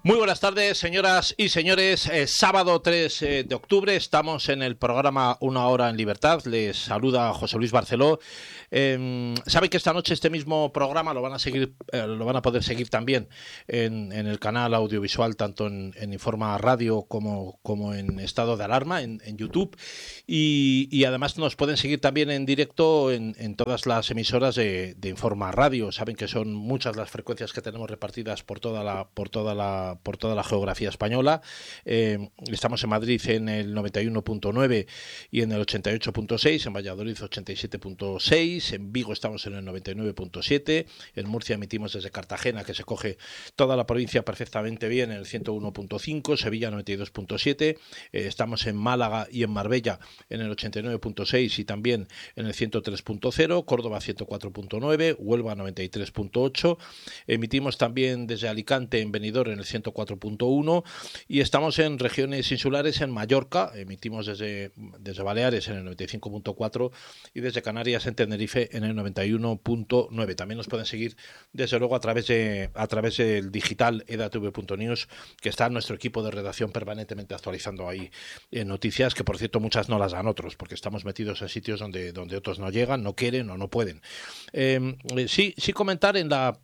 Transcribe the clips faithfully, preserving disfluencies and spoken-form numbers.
Muy buenas tardes, señoras y señores. Eh, sábado tres eh, de octubre estamos en el programa Una Hora en Libertad. Les saluda José Luis Barceló. Eh, Saben que esta noche este mismo programa lo van a seguir, eh, lo van a poder seguir también en, en el canal audiovisual, tanto en, en Informa Radio como, como en Estado de Alarma, en, en YouTube. Y, y además nos pueden seguir también en directo en, en todas las emisoras de, de Informa Radio. Saben que son muchas las frecuencias que tenemos repartidas por toda la, por toda la por toda la geografía española. Eh, estamos en Madrid en el noventa y uno punto nueve y en el ochenta y ocho punto seis, en Valladolid ochenta y siete punto seis, en Vigo estamos en el noventa y nueve punto siete, en Murcia emitimos desde Cartagena, que se coge toda la provincia perfectamente bien, en el ciento uno punto cinco, Sevilla noventa y dos punto siete, eh, estamos en Málaga y en Marbella en el ochenta y nueve punto seis y también en el ciento tres punto cero, Córdoba ciento cuatro punto nueve, Huelva noventa y tres punto ocho, emitimos también desde Alicante en Benidorm en el ciento cuatro punto uno y estamos en regiones insulares en Mallorca, emitimos desde, desde Baleares en el noventa y cinco punto cuatro y desde Canarias en Tenerife en el noventa y uno punto nueve. También nos pueden seguir desde luego a través de a través del digital e d a t v punto news, que está nuestro equipo de redacción permanentemente actualizando ahí eh, noticias, que por cierto muchas no las dan otros, porque estamos metidos en sitios donde, donde otros no llegan, no quieren o no pueden. Eh, sí, sí comentar en la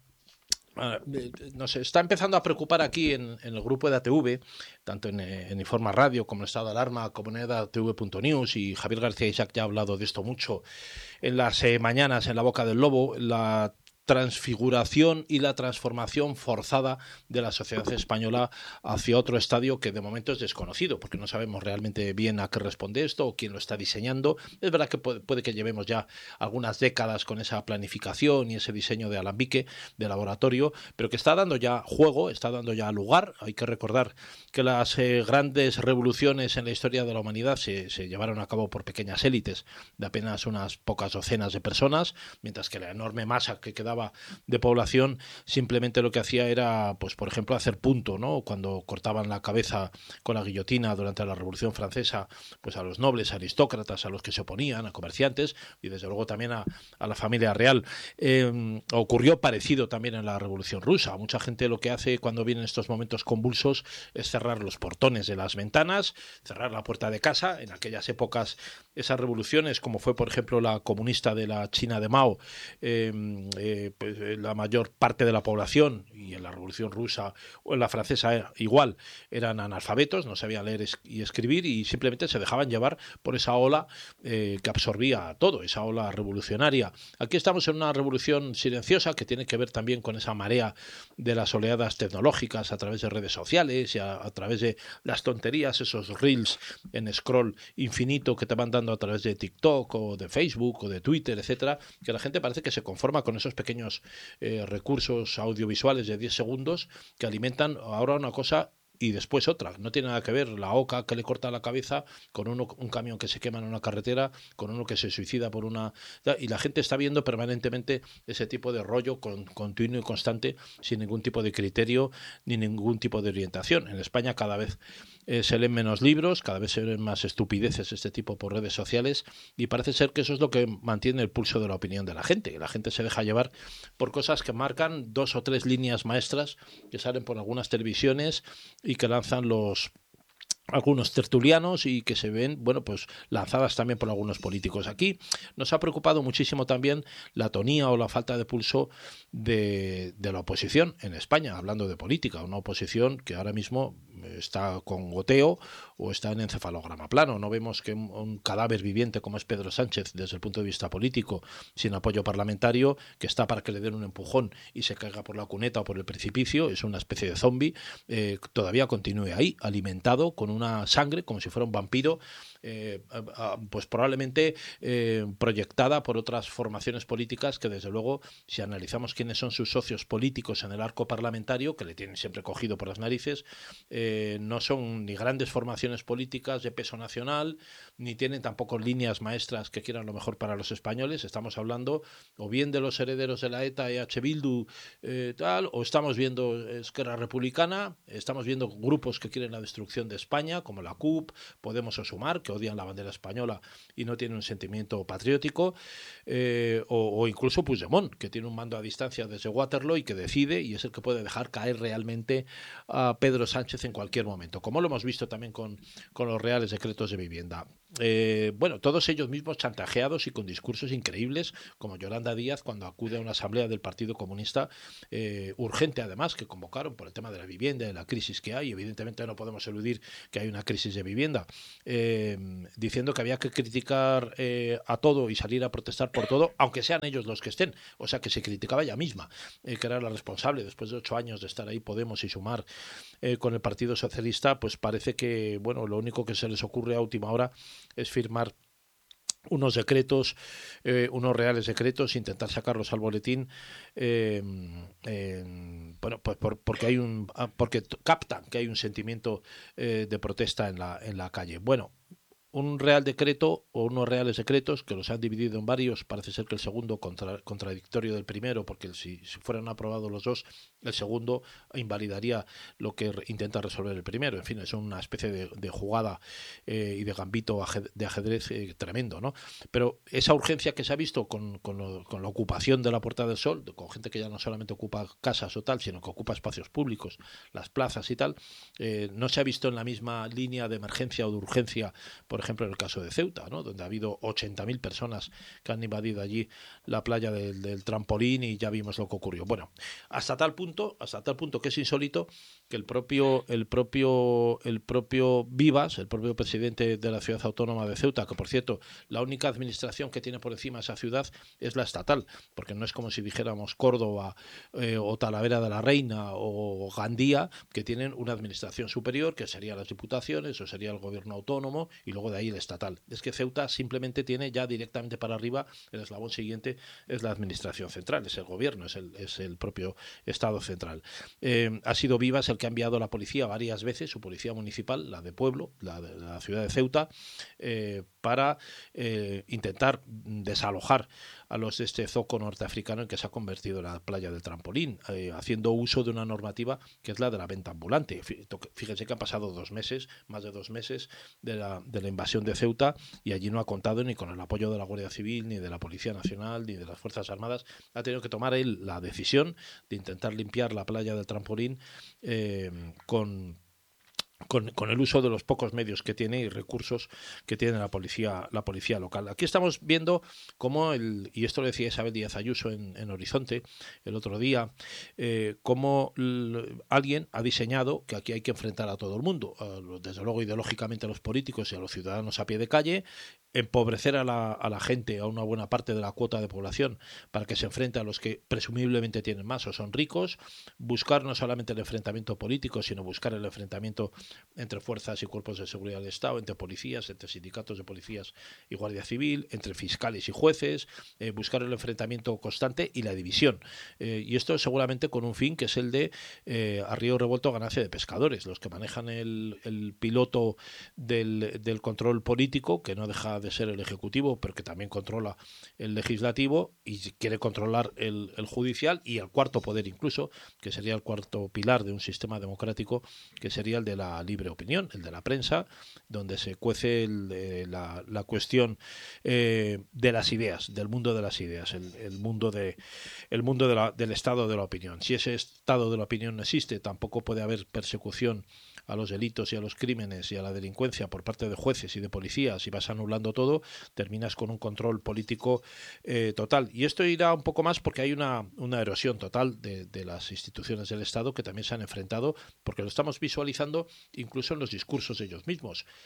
Nos está empezando a preocupar aquí en, en el grupo de A T V, tanto en, en Informa Radio como en Estado de Alarma, como en e d a t v punto news, y Javier García Isaac ya ha hablado de esto mucho en las eh, mañanas en La Boca del Lobo, la transfiguración y la transformación forzada de la sociedad española hacia otro estadio que de momento es desconocido, porque no sabemos realmente bien a qué responde esto o quién lo está diseñando. Es verdad que puede, puede que llevemos ya algunas décadas con esa planificación y ese diseño de alambique, de laboratorio, pero que está dando ya juego, está dando ya lugar. Hay que recordar que las eh, grandes revoluciones en la historia de la humanidad se, se llevaron a cabo por pequeñas élites de apenas unas pocas docenas de personas, mientras que la enorme masa que quedaba de población simplemente lo que hacía era, pues por ejemplo, hacer punto, ¿no? Cuando cortaban la cabeza con la guillotina durante la Revolución Francesa, pues a los nobles, aristócratas, a los que se oponían, a comerciantes y desde luego también a, a la familia real. Eh, ocurrió parecido también en la Revolución Rusa. Mucha gente lo que hace cuando vienen estos momentos convulsos es cerrar los portones de las ventanas, cerrar la puerta de casa. En aquellas épocas, esas revoluciones, como fue por ejemplo la comunista de la China de Mao, eh, eh, pues la mayor parte de la población, y en la Revolución Rusa o en la francesa igual, eran analfabetos, no sabían leer y escribir y simplemente se dejaban llevar por esa ola eh, que absorbía todo, esa ola revolucionaria. Aquí estamos en una revolución silenciosa que tiene que ver también con esa marea de las oleadas tecnológicas a través de redes sociales y a, a través de las tonterías, esos reels en scroll infinito que te van dando a través de TikTok o de Facebook o de Twitter, etcétera, que la gente parece que se conforma con esos pequeños eh, recursos audiovisuales de diez segundos que alimentan ahora una cosa y después otra. No tiene nada que ver la oca que le corta la cabeza con uno, un camión que se quema en una carretera, con uno que se suicida por una... Y la gente está viendo permanentemente ese tipo de rollo con, continuo y constante, sin ningún tipo de criterio ni ningún tipo de orientación. En España cada vez eh, se leen menos libros, cada vez se leen más estupideces este tipo por redes sociales y parece ser que eso es lo que mantiene el pulso de la opinión de la gente. La gente se deja llevar por cosas que marcan dos o tres líneas maestras que salen por algunas televisiones y que lanzan los algunos tertulianos y que se ven, bueno, pues lanzadas también por algunos políticos. Aquí nos ha preocupado muchísimo también la atonía o la falta de pulso de, de la oposición en España, hablando de política, una oposición que ahora mismo está con goteo o está en encefalograma plano. No vemos que un, un cadáver viviente como es Pedro Sánchez desde el punto de vista político, sin apoyo parlamentario, que está para que le den un empujón y se caiga por la cuneta o por el precipicio, es una especie de zombie, eh, todavía continúe ahí, alimentado con una sangre como si fuera un vampiro, eh, pues probablemente eh, proyectada por otras formaciones políticas que desde luego, si analizamos quiénes son sus socios políticos en el arco parlamentario, que le tienen siempre cogido por las narices, eh, eh, no son ni grandes formaciones políticas de peso nacional, ni tienen tampoco líneas maestras que quieran lo mejor para los españoles. Estamos hablando o bien de los herederos de la ETA, E H Bildu, eh, tal, o estamos viendo Esquerra Republicana, estamos viendo grupos que quieren la destrucción de España, como la C U P, Podemos o Sumar, que odian la bandera española y no tienen un sentimiento patriótico, eh, o, o incluso Puigdemont, que tiene un mando a distancia desde Waterloo y que decide y es el que puede dejar caer realmente a Pedro Sánchez en cualquier momento, como lo hemos visto también con, con los reales decretos de vivienda. Eh, bueno, todos ellos mismos chantajeados y con discursos increíbles, como Yolanda Díaz cuando acude a una asamblea del Partido Comunista, eh, urgente además, que convocaron por el tema de la vivienda, de la crisis que hay. Evidentemente no podemos eludir que hay una crisis de vivienda, eh, diciendo que había que criticar eh, a todo y salir a protestar por todo, aunque sean ellos los que estén. O sea, que se criticaba ella misma, eh, que era la responsable. Después de ocho años de estar ahí Podemos y Sumar eh, con el Partido Socialista, pues parece que, bueno, lo único que se les ocurre a última hora es firmar unos decretos, eh, unos reales decretos, intentar sacarlos al boletín, eh, eh, bueno, pues por, porque hay un, porque captan que hay un sentimiento eh, de protesta en la en la calle. Bueno, un real decreto o unos reales decretos que los han dividido en varios. Parece ser que el segundo contra, contradictorio del primero, porque si, si fueran aprobados los dos, el segundo invalidaría lo que intenta resolver el primero. En fin, es una especie de, de jugada eh, y de gambito de ajedrez eh, tremendo, ¿no? Pero esa urgencia que se ha visto con, con, lo, con la ocupación de la Puerta del Sol, con gente que ya no solamente ocupa casas o tal, sino que ocupa espacios públicos, las plazas y tal, eh, no se ha visto en la misma línea de emergencia o de urgencia, por ejemplo, en el caso de Ceuta, ¿no? Donde ha habido ochenta mil personas que han invadido allí la playa del, del trampolín y ya vimos lo que ocurrió. Bueno, hasta tal punto, hasta tal punto que es insólito que el propio, el propio, el propio Vivas, el propio presidente de la ciudad autónoma de Ceuta, que por cierto, la única administración que tiene por encima esa ciudad es la estatal, porque no es como si dijéramos Córdoba eh, o Talavera de la Reina o Gandía, que tienen una administración superior, que serían las diputaciones o sería el gobierno autónomo, y luego de ahí el estatal. Es que Ceuta simplemente tiene ya directamente para arriba, el eslabón siguiente es la administración central, es el gobierno, es el, es el propio Estado central. Eh, ha sido Vivas el que ha enviado a la policía varias veces, su policía municipal, la de pueblo, la de la ciudad de Ceuta, eh, para eh, intentar desalojar a los de este zoco norteafricano en que se ha convertido la playa del trampolín, eh, haciendo uso de una normativa que es la de la venta ambulante. Fíjense que han pasado dos meses, más de dos meses de la, de la invasión de Ceuta y allí no ha contado ni con el apoyo de la Guardia Civil, ni de la Policía Nacional, ni de las Fuerzas Armadas. Ha tenido que tomar él la decisión de intentar limpiar la playa del trampolín eh, con... Con, con el uso de los pocos medios que tiene y recursos que tiene la policía la policía local. Aquí estamos viendo cómo, el, y esto lo decía Isabel Díaz Ayuso en, en Horizonte el otro día, eh, cómo l, alguien ha diseñado que aquí hay que enfrentar a todo el mundo, uh, desde luego ideológicamente a los políticos y a los ciudadanos a pie de calle, empobrecer a la, a la gente, a una buena parte de la cuota de población, para que se enfrente a los que presumiblemente tienen más o son ricos, buscar no solamente el enfrentamiento político, sino buscar el enfrentamiento entre fuerzas y cuerpos de seguridad del Estado, entre policías, entre sindicatos de policías y Guardia Civil, entre fiscales y jueces, eh, buscar el enfrentamiento constante y la división. Eh, y esto seguramente con un fin que es el de eh, a río revuelto ganancia de pescadores, los que manejan el, el piloto del, del control político, que no deja de ser el ejecutivo, pero que también controla el legislativo y quiere controlar el, el judicial y el cuarto poder incluso, que sería el cuarto pilar de un sistema democrático, que sería el de la libre opinión, el de la prensa, donde se cuece el, de la, la cuestión eh, de las ideas, del mundo de las ideas, el, el mundo de el mundo de la, del estado de la opinión. Si ese estado de la opinión no existe, tampoco puede haber persecución a los delitos y a los crímenes y a la delincuencia por parte de jueces y de policías, y vas anulando todo, terminas con un control político eh, total. Y esto irá un poco más porque hay una, una erosión total de, de las instituciones del Estado que también se han enfrentado, porque lo estamos visualizando incluso en los discursos de ellos mismos.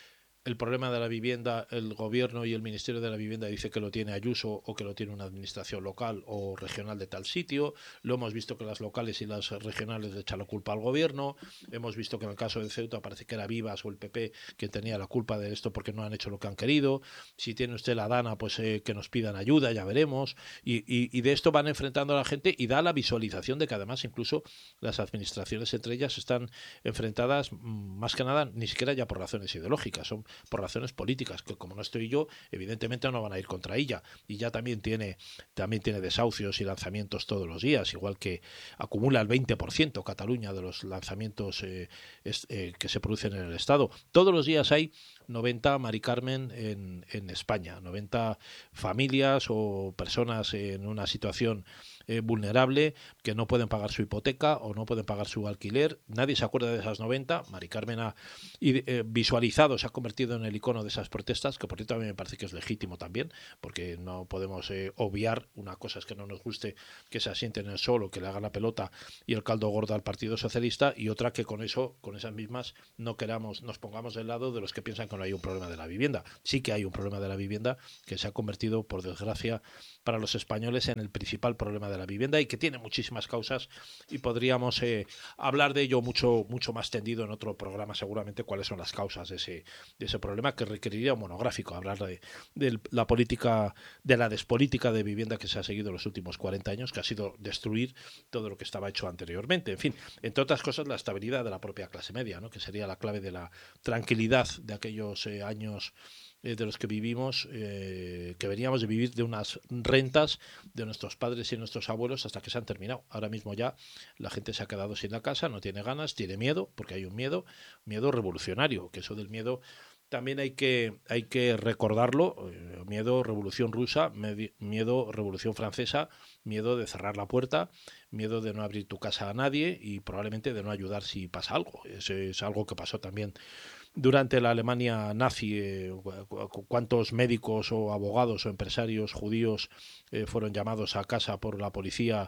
el problema de la vivienda, el gobierno y el Ministerio de la Vivienda dice que lo tiene Ayuso o que lo tiene una administración local o regional de tal sitio. Lo hemos visto que las locales y las regionales le echan la culpa al gobierno. Hemos visto que en el caso de Ceuta parece que era Vivas o el P P quien tenía la culpa de esto porque no han hecho lo que han querido. Si tiene usted la Dana, pues eh, que nos pidan ayuda, ya veremos. Y, y, y de esto van enfrentando a la gente y da la visualización de que además incluso las administraciones entre ellas están enfrentadas más que nada ni siquiera ya por razones ideológicas, son por razones políticas, que como no estoy yo, evidentemente no van a ir contra ella. Y ya también tiene, también tiene desahucios y lanzamientos todos los días, igual que acumula el veinte por ciento Cataluña de los lanzamientos eh, es, eh, que se producen en el Estado. Todos los días hay noventa, Mari Carmen, en, en España, noventa familias o personas en una situación eh, vulnerable que no pueden pagar su hipoteca o no pueden pagar su alquiler. Nadie se acuerda de esas noventa. Mari Carmen ha eh, visualizado, se ha convertido en el icono de esas protestas, que por cierto a mí me parece que es legítimo también, porque no podemos eh, obviar, una cosa es que no nos guste que se asiente en el sol o que le haga la pelota y el caldo gordo al Partido Socialista, y otra que con eso, con esas mismas, no queramos, nos pongamos del lado de los que piensan que no hay un problema de la vivienda. Sí que hay un problema de la vivienda que se ha convertido, por desgracia, para los españoles en el principal problema de la vivienda y que tiene muchísimas causas, y podríamos eh, hablar de ello mucho, mucho más tendido en otro programa seguramente, cuáles son las causas de ese, de ese problema, que requeriría un monográfico, hablar de, de la política, de la despolítica de vivienda que se ha seguido en los últimos cuarenta años, que ha sido destruir todo lo que estaba hecho anteriormente. En fin, entre otras cosas, la estabilidad de la propia clase media, ¿no?, que sería la clave de la tranquilidad de aquellos eh, años de los que vivimos, eh, que veníamos de vivir de unas rentas de nuestros padres y nuestros abuelos hasta que se han terminado. Ahora mismo ya la gente se ha quedado sin la casa, no tiene ganas, tiene miedo, porque hay un miedo, miedo revolucionario, que eso del miedo también hay que, hay que recordarlo, eh, miedo revolución rusa, miedo revolución francesa, miedo de cerrar la puerta, miedo de no abrir tu casa a nadie y probablemente de no ayudar si pasa algo. Eso es algo que pasó también durante la Alemania nazi. Eh, cuántos médicos o abogados o empresarios judíos eh, fueron llamados a casa por la policía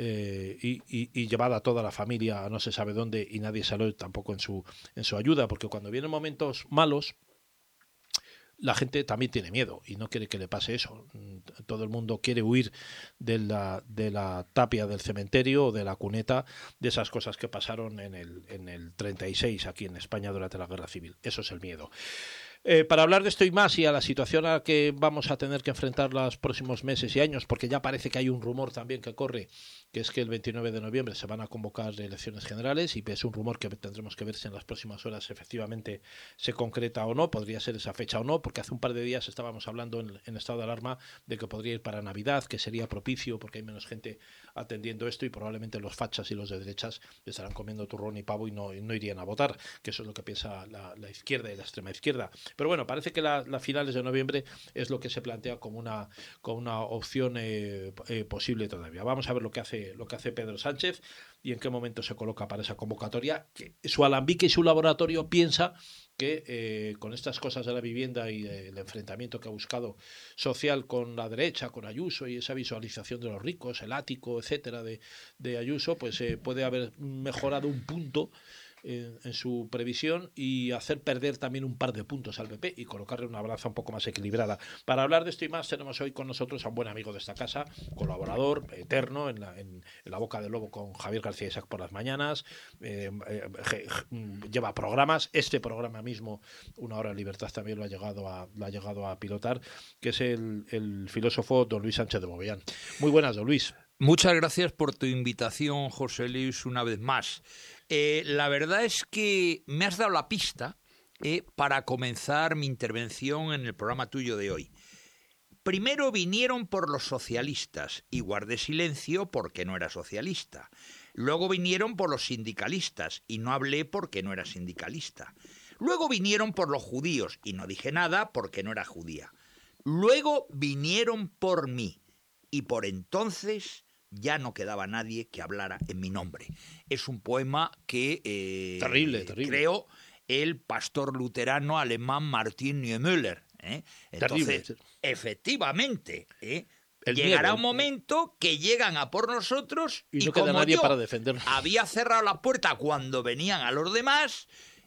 eh, y, y, y llevada toda la familia a no se sabe dónde, y nadie salió tampoco en su, en su ayuda, porque cuando vienen momentos malos la gente también tiene miedo y no quiere que le pase eso. Todo el mundo quiere huir de la, de la tapia del cementerio o de la cuneta, de esas cosas que pasaron en el, en el treinta y seis aquí en España durante la Guerra Civil. Eso es el miedo. Eh, para hablar de esto y más, y a la situación a la que vamos a tener que enfrentar los próximos meses y años, porque ya parece que hay un rumor también que corre, que es que el veintinueve de noviembre se van a convocar elecciones generales, y es un rumor que tendremos que ver si en las próximas horas efectivamente se concreta o no. Podría ser esa fecha o no, porque hace un par de días estábamos hablando en, en estado de alarma de que podría ir para Navidad, que sería propicio porque hay menos gente atendiendo esto, y probablemente los fachas y los de derechas estarán comiendo turrón y pavo y no, y no irían a votar, que eso es lo que piensa la, la izquierda y la extrema izquierda. Pero bueno, parece que la, la finales de noviembre es lo que se plantea como una, como una opción eh, eh, posible todavía. Vamos a ver lo que hace, lo que hace Pedro Sánchez y en qué momento se coloca para esa convocatoria. Que su alambique y su laboratorio piensa que eh, con estas cosas de la vivienda y el enfrentamiento que ha buscado social con la derecha, con Ayuso, y esa visualización de los ricos, el ático, etcétera, de, de Ayuso, pues eh, puede haber mejorado un punto En, en su previsión y hacer perder también un par de puntos al P P y colocarle una balanza un poco más equilibrada. Para hablar de esto y más tenemos hoy con nosotros a un buen amigo de esta casa, colaborador eterno en la, en, en la Boca del Lobo con Javier García Isaac por las mañanas, eh, eh, je, je, lleva programas, este programa mismo, Una Hora en Libertad, también lo ha llegado a, lo ha llegado a pilotar, que es el, el filósofo don Luis Sánchez de Bobollán. Muy buenas, don Luis. Muchas gracias por tu invitación, José Luis, una vez más. Eh, la verdad es que me has dado la pista eh, para comenzar mi intervención en el programa tuyo de hoy. Primero vinieron por los socialistas y guardé silencio porque no era socialista. Luego vinieron por los sindicalistas y no hablé porque no era sindicalista. Luego vinieron por los judíos y no dije nada porque no era judía. Luego vinieron por mí y por entonces ya no quedaba nadie que hablara en mi nombre. Es un poema que eh, terrible, terrible. creó el pastor luterano alemán Martin Niemöller. ¿eh? Entonces, terrible. efectivamente, ¿eh? llegará miedo, un momento que llegan a por nosotros y, y no como queda nadie yo para defendernos. Había cerrado la puerta cuando venían a los demás,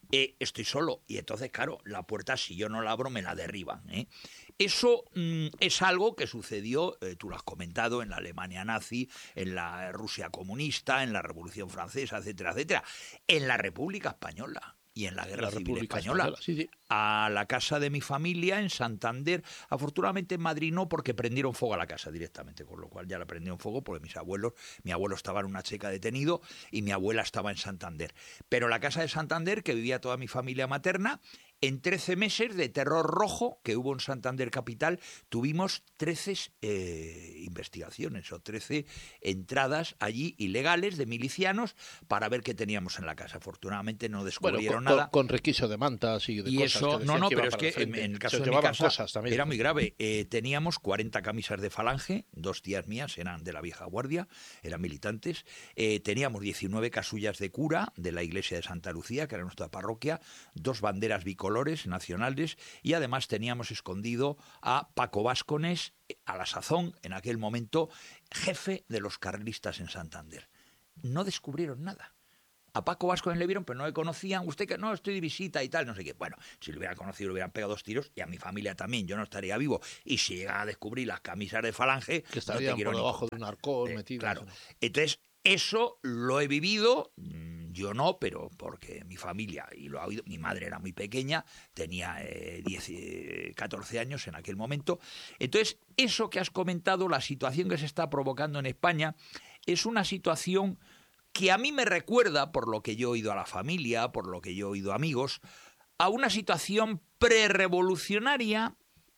Eh, estoy solo y entonces, claro, la puerta, si yo no la abro, me la derriban, ¿eh? Eso mmm, es algo que sucedió, eh, tú lo has comentado, en la Alemania nazi, en la Rusia comunista, en la Revolución Francesa, etcétera, etcétera, en la República Española y en la Guerra La Civil República Española. Española, sí, sí. A la casa de mi familia en Santander. Afortunadamente en Madrid no, porque prendieron fuego a la casa directamente, con lo cual ya la prendieron fuego porque mis abuelos, mi abuelo estaba en una checa detenido y mi abuela estaba en Santander. Pero la casa de Santander, que vivía toda mi familia materna, en trece meses de terror rojo que hubo en Santander capital, tuvimos trece eh, investigaciones o trece entradas allí ilegales de milicianos para ver qué teníamos en la casa. Afortunadamente no descubrieron bueno, con, nada. Con, con requiso de mantas y de y cosas. Eso, Que no, no, que pero es para que el frente. en el caso Se de mi casa cosas también. Era muy grave. Eh, teníamos cuarenta camisas de Falange, dos tías mías eran de la vieja guardia, eran militantes. Eh, teníamos diecinueve casullas de cura de la iglesia de Santa Lucía, que era nuestra parroquia, dos banderas bicolores nacionales y además teníamos escondido a Paco Váscones, a la sazón, en aquel momento, jefe de los carlistas en Santander. No descubrieron nada. A Paco Vásquez le vieron, pero no le conocían. Usted que no, estoy de visita y tal, no sé qué. Bueno, si lo hubieran conocido, le hubieran pegado dos tiros y a mi familia también. Yo no estaría vivo. Y si llegan a descubrir las camisas de Falange, que estarían no te quiero por debajo ni de un arcón eh, metido. Claro. ¿No? Entonces, eso lo he vivido. Yo no, pero porque mi familia, y lo ha oído, mi madre era muy pequeña, tenía eh, diez, catorce años en aquel momento. Entonces, eso que has comentado, la situación que se está provocando en España, es una situación que a mí me recuerda, por lo que yo he oído a la familia, por lo que yo he oído a amigos, a una situación prerevolucionaria.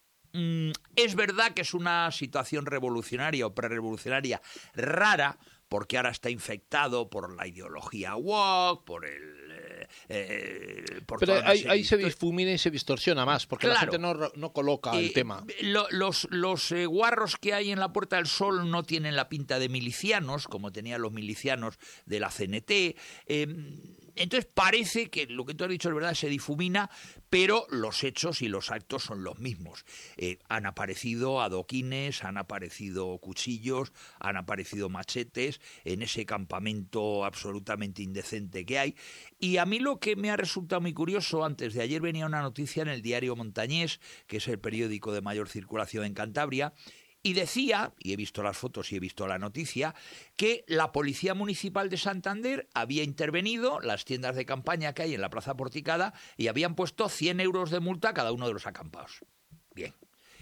Mm, es verdad que es una situación revolucionaria o prerevolucionaria rara, porque ahora está infectado por la ideología woke, por el... Eh, eh, por Pero toda ahí, ahí se de... difumina y se distorsiona más, porque claro, la gente no, no coloca eh, el tema. Lo, los los eh, guarros que hay en la Puerta del Sol no tienen la pinta de milicianos, como tenían los milicianos de la C N T. Eh, entonces parece que lo que tú has dicho es verdad, se difumina, pero los hechos y los actos son los mismos. Eh, han aparecido adoquines, han aparecido cuchillos, han aparecido machetes en ese campamento absolutamente indecente que hay. Y a mí lo que me ha resultado muy curioso, antes de ayer venía una noticia en el diario Montañés, que es el periódico de mayor circulación en Cantabria, y decía, y he visto las fotos y he visto la noticia, que la Policía Municipal de Santander había intervenido las tiendas de campaña que hay en la Plaza Porticada y habían puesto cien euros de multa a cada uno de los acampados. Bien.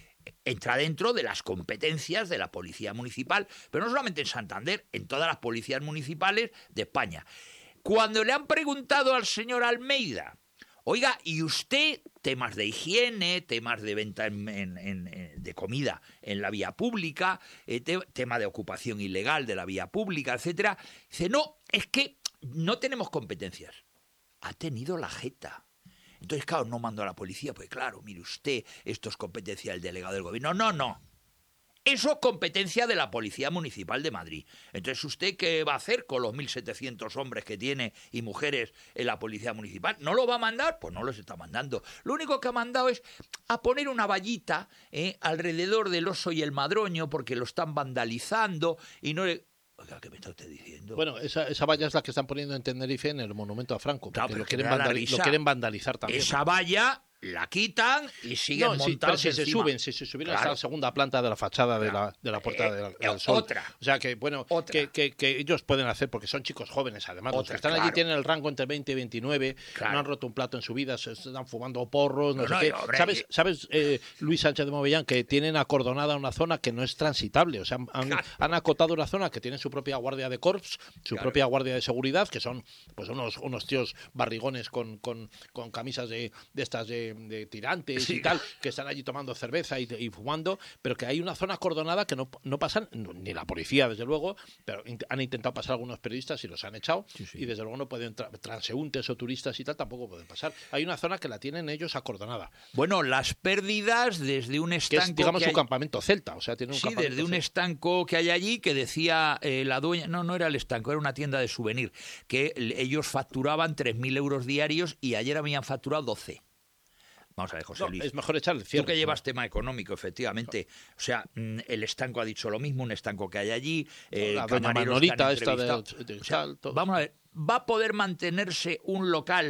Entra dentro de las competencias de la Policía Municipal, pero no solamente en Santander, en todas las policías municipales de España. Cuando le han preguntado al señor Almeida, oiga, ¿y usted temas de higiene, temas de venta en, en, en, de comida en la vía pública, eh, te, tema de ocupación ilegal de la vía pública, etcétera? Dice, no, es que no tenemos competencias. Ha tenido la jeta. Entonces, claro, no mando a la policía, pues claro, mire usted, esto es competencia del delegado del gobierno. No, no. Eso es competencia de la Policía Municipal de Madrid. Entonces, ¿usted qué va a hacer con los mil setecientos hombres que tiene y mujeres en la Policía Municipal? ¿No lo va a mandar? Pues no los está mandando. Lo único que ha mandado es a poner una vallita eh, alrededor del Oso y el Madroño porque lo están vandalizando y no le... Oiga, ¿qué me está usted diciendo? Bueno, esa, esa valla es la que están poniendo en Tenerife en el monumento a Franco, porque claro, lo, quieren vandali- lo quieren vandalizar también. Esa valla la quitan y siguen no, sí, montados pero si encima. se suben, si se subieron Claro. hasta la segunda planta de la fachada Claro. de, la, de la Puerta Eh, del, eh, del Sol. Otra. O sea que, bueno, que, que, que ellos pueden hacer, porque son chicos jóvenes, además. Otra, los que están claro. allí tienen el rango entre veinte y veintinueve, Claro. no han roto un plato en su vida, se están fumando porros, no, No, sé no, qué. hombre, ¿Sabes, y... sabes eh, Luis Sánchez de Movellán, que tienen acordonada una zona que no es transitable? O sea, han, Claro. han acotado una zona que tiene su propia guardia de corps, su Claro. propia guardia de seguridad, que son pues unos, unos tíos barrigones con, con, con camisas de, de estas de, de tirantes Sí. y tal, que están allí tomando cerveza y, y fumando, pero que hay una zona acordonada que no, no pasan, ni la policía, desde luego, pero int- han intentado pasar algunos periodistas y los han echado, Sí, sí. y desde luego no pueden, tra- transeúntes o turistas y tal, tampoco pueden pasar. Hay una zona que la tienen ellos acordonada, Bueno, las pérdidas desde un que estanco es, digamos, que su hay... campamento celta, o sea, tiene un Sí, campamento desde un celta. estanco que hay allí que decía eh, la dueña, no, no era el estanco, era una tienda de souvenir, que l- ellos facturaban tres mil euros diarios y ayer habían facturado doce. Vamos a ver, José No, Luis. es mejor echarle cierre. Tú que llevas tema económico, efectivamente. O sea, mm, el estanco ha dicho lo mismo, un estanco que hay allí. Eh, La doña camareros que han Manolita, esta de, entrevistado. de O sea, tal, todo. vamos a ver, ¿va a poder mantenerse un local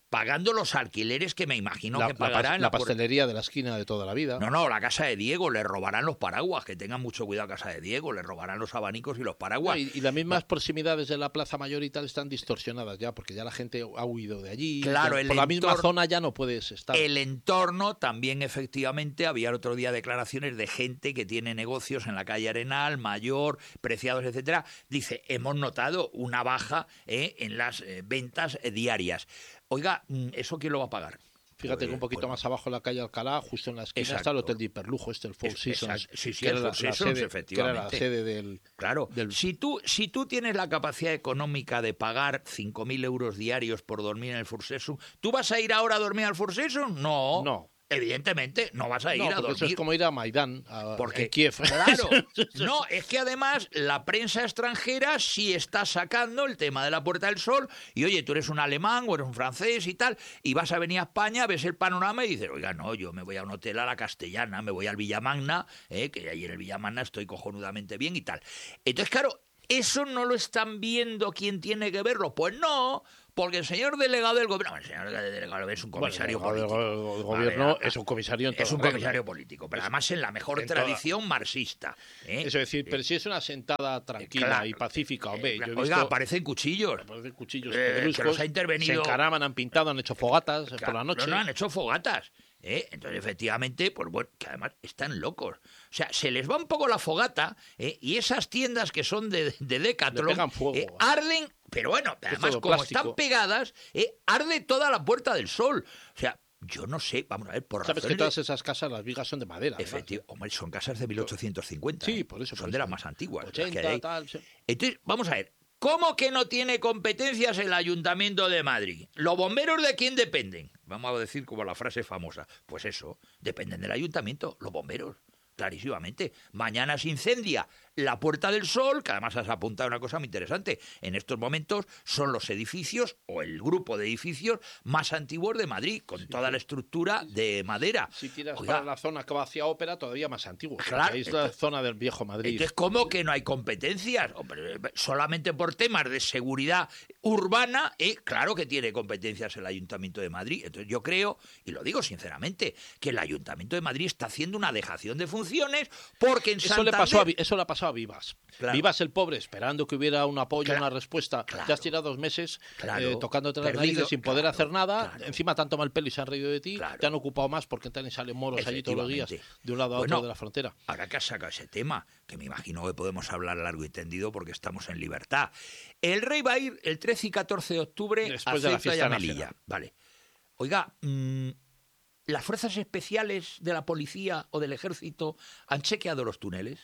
pagando los alquileres que me imagino La, que la, pagarán. la la puerta- pastelería de la esquina de toda la vida. No, no, la casa de Diego, le robarán los paraguas, que tengan mucho cuidado casa de Diego, le robarán los abanicos y los No, paraguas. y, y las mismas proximidades de la Plaza Mayor y tal están distorsionadas ya, porque ya la gente ha huido de allí. Claro, ya, el por la misma entorno- zona ya no puedes estar. El entorno también, efectivamente, había el otro día declaraciones de gente que tiene negocios en la calle Arenal, Mayor, Preciados, etcétera. Dice, hemos notado una baja eh, en las eh, ventas eh, diarias. Oiga, ¿eso quién lo va a pagar? Fíjate Pues, que un poquito bueno, más abajo en la calle Alcalá, justo en la esquina, Exacto. está el Hotel de Hiperlujo, este, el Four Es- Seasons, exacto. Sí, sí, que, el era la, Four la Seasons, sede, que era la efectivamente. sede del... Claro, del- si tú, si tú tienes la capacidad económica de pagar cinco mil euros diarios por dormir en el Four Seasons, ¿tú vas a ir ahora a dormir al Four Seasons? No. No. Evidentemente, no vas a ir No, a porque dormir. eso es como ir a Maidán, a, Porque, en Kiev. claro, no, es que además la prensa extranjera sí está sacando el tema de la Puerta del Sol y oye, tú eres un alemán o eres un francés y tal, y vas a venir a España, ves el panorama y dices, oiga, no, yo me voy a un hotel a la Castellana, me voy al Villamagna, eh, que ahí en el Villamagna estoy cojonudamente bien y tal. Entonces, claro, ¿eso no lo están viendo quien tiene que verlo? Pues no, porque el señor delegado del gobierno, el señor delegado es un comisario Bueno, el político. el gobierno Vale, es un comisario en es toda un regla. comisario político, pero además en la mejor en toda- tradición marxista. ¿eh? Eso es decir, pero si es una sentada tranquila Claro. y pacífica, hombre, Eh, yo he Oiga, visto... aparecen cuchillos. Aparecen cuchillos Eh, que pedruscos, los ha intervenido- se encaraman, han pintado, han hecho fogatas por Claro, la noche. No, no, han hecho fogatas. ¿eh? Entonces, efectivamente, pues bueno, que además están locos. O sea, se les va un poco la fogata ¿eh? y esas tiendas que son de, de Decathlon Le pegan fuego. ¿eh? arden, pero bueno, además todo como plástico. están pegadas, ¿eh? arde toda la Puerta del Sol. O sea, yo no sé, vamos a ver, por Sabes que razones de- todas esas casas, las vigas son de madera. además. Efectivo, hombre, son casas de mil ochocientos cincuenta. Sí, ¿eh? por eso, por Son eso. de las más antiguas. las que ochenta, hay. tal... sí. Entonces, vamos a ver, ¿cómo que no tiene competencias el Ayuntamiento de Madrid? ¿Los bomberos de quién dependen? Vamos a decir como la frase famosa. Pues eso, dependen del Ayuntamiento, los bomberos. Clarísimamente. Mañana se incendia la Puerta del Sol, que además has apuntado una cosa muy interesante. En estos momentos son los edificios o el grupo de edificios más antiguos de Madrid, con Sí, toda sí. la estructura de madera. Si tiras Oiga, para la zona que va hacia Ópera, todavía más antiguo. Claro, Ahí es la entonces- zona del viejo Madrid. Entonces, ¿cómo que no hay competencias? Hombre, solamente por temas de seguridad urbana, eh, claro que tiene competencias el Ayuntamiento de Madrid. Entonces yo creo, y lo digo sinceramente, que el Ayuntamiento de Madrid está haciendo una dejación de funciones porque en Eso Santander... le, pasó a, Vi- eso le ha pasado a Vivas. Claro. Vivas el pobre, esperando que hubiera un apoyo, Claro. una respuesta. Claro. Ya has tirado dos meses Claro. eh, tocándote las Perdido. narices sin poder Claro, hacer nada. claro. Encima te han tomado el pelo y se han reído de ti. Claro. Te han ocupado más porque entran y salen moros allí todos los días, Efectivamente. de un lado a Bueno, otro de la frontera. Ahora que has sacado ese tema, que me imagino que podemos hablar largo y tendido porque estamos en libertad. El rey va a ir el trece y catorce de octubre Después a de la Ceuta y fiesta a Melilla. nacional. Vale. Oiga, mm, ¿las fuerzas especiales de la policía o del ejército han chequeado los túneles?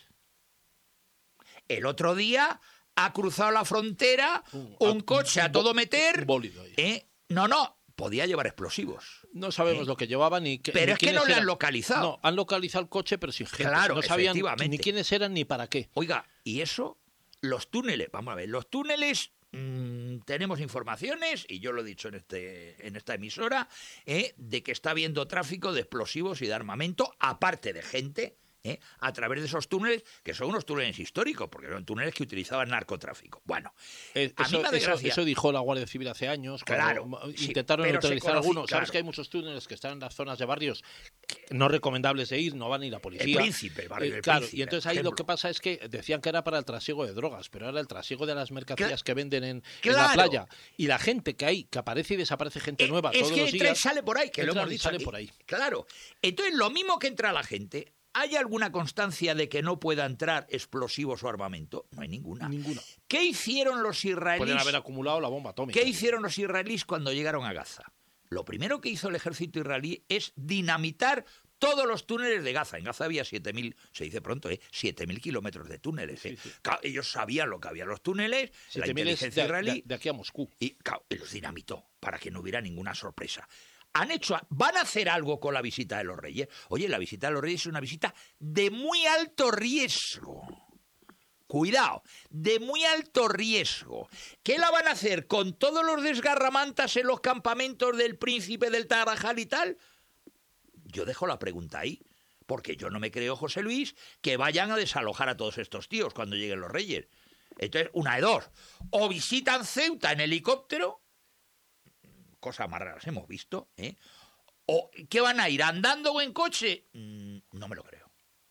El otro día ha cruzado la frontera Un- un a- coche un a todo bo- meter. un bólido ahí. ¿eh? No, no, podía llevar explosivos. No sabemos ¿Eh? lo que llevaban ni qué- Pero ni es que quiénes no le han eran. localizado. No, han localizado el coche, pero sin gente. Claro, no sabían efectivamente. ni quiénes eran ni para qué. Oiga, y eso, los túneles, vamos a ver, los túneles, mmm, tenemos informaciones, y yo lo he dicho en, este, en esta emisora, eh, de que está habiendo tráfico de explosivos y de armamento, aparte de gente, eh, a través de esos túneles, que son unos túneles históricos, porque son túneles que utilizaban narcotráfico. Bueno, Eh, a mí Eso, me hace eso- gracia. eso dijo la Guardia Civil hace años. cuando Claro, ma- sí, intentaron pero se neutralizar conocí- algunos. Sabes claro. que hay muchos túneles que están en las zonas de barrios no recomendables de ir, no van ni la policía. El Príncipe, el barrio Eh, del claro, Príncipe, y entonces ahí ejemplo. lo que pasa es que decían que era para el trasiego de drogas, pero era el trasiego de las mercancías Cla- que venden en, en Claro. la playa. Y la gente que hay, que aparece y desaparece gente Eh, nueva es todos que los entra y días. sale por ahí, que lo entran hemos y dicho salen aquí. por ahí. Claro. Entonces, lo mismo que entra la gente, ¿hay alguna constancia de que no pueda entrar explosivos o armamento? No hay ninguna. Ninguna. ¿Qué hicieron los Pueden israelíes? haber acumulado la bomba atómica. ¿Qué hicieron los israelíes cuando llegaron a Gaza? Lo primero que hizo el ejército israelí es dinamitar todos los túneles de Gaza. En Gaza había siete mil, se dice pronto, ¿eh? siete mil kilómetros de túneles. ¿eh? Sí, sí. Claro, ellos sabían lo que había en los túneles, la siete mil es de, inteligencia de- israelí, de aquí a Moscú. y, claro, y los dinamitó para que no hubiera ninguna sorpresa. Han hecho, van a hacer algo con la visita de los reyes. Oye, la visita de los reyes es una visita de muy alto riesgo. Cuidado, de muy alto riesgo. ¿Qué la van a hacer con todos los desgarramantas en los campamentos del príncipe del Tarajal y tal? Yo dejo la pregunta ahí, porque yo no me creo, José Luis, que vayan a desalojar a todos estos tíos cuando lleguen los reyes. Entonces, una de dos, o visitan Ceuta en helicóptero, cosas más raras hemos visto, ¿eh? ¿O qué van a ir, andando o en coche? Mm, no me lo creo.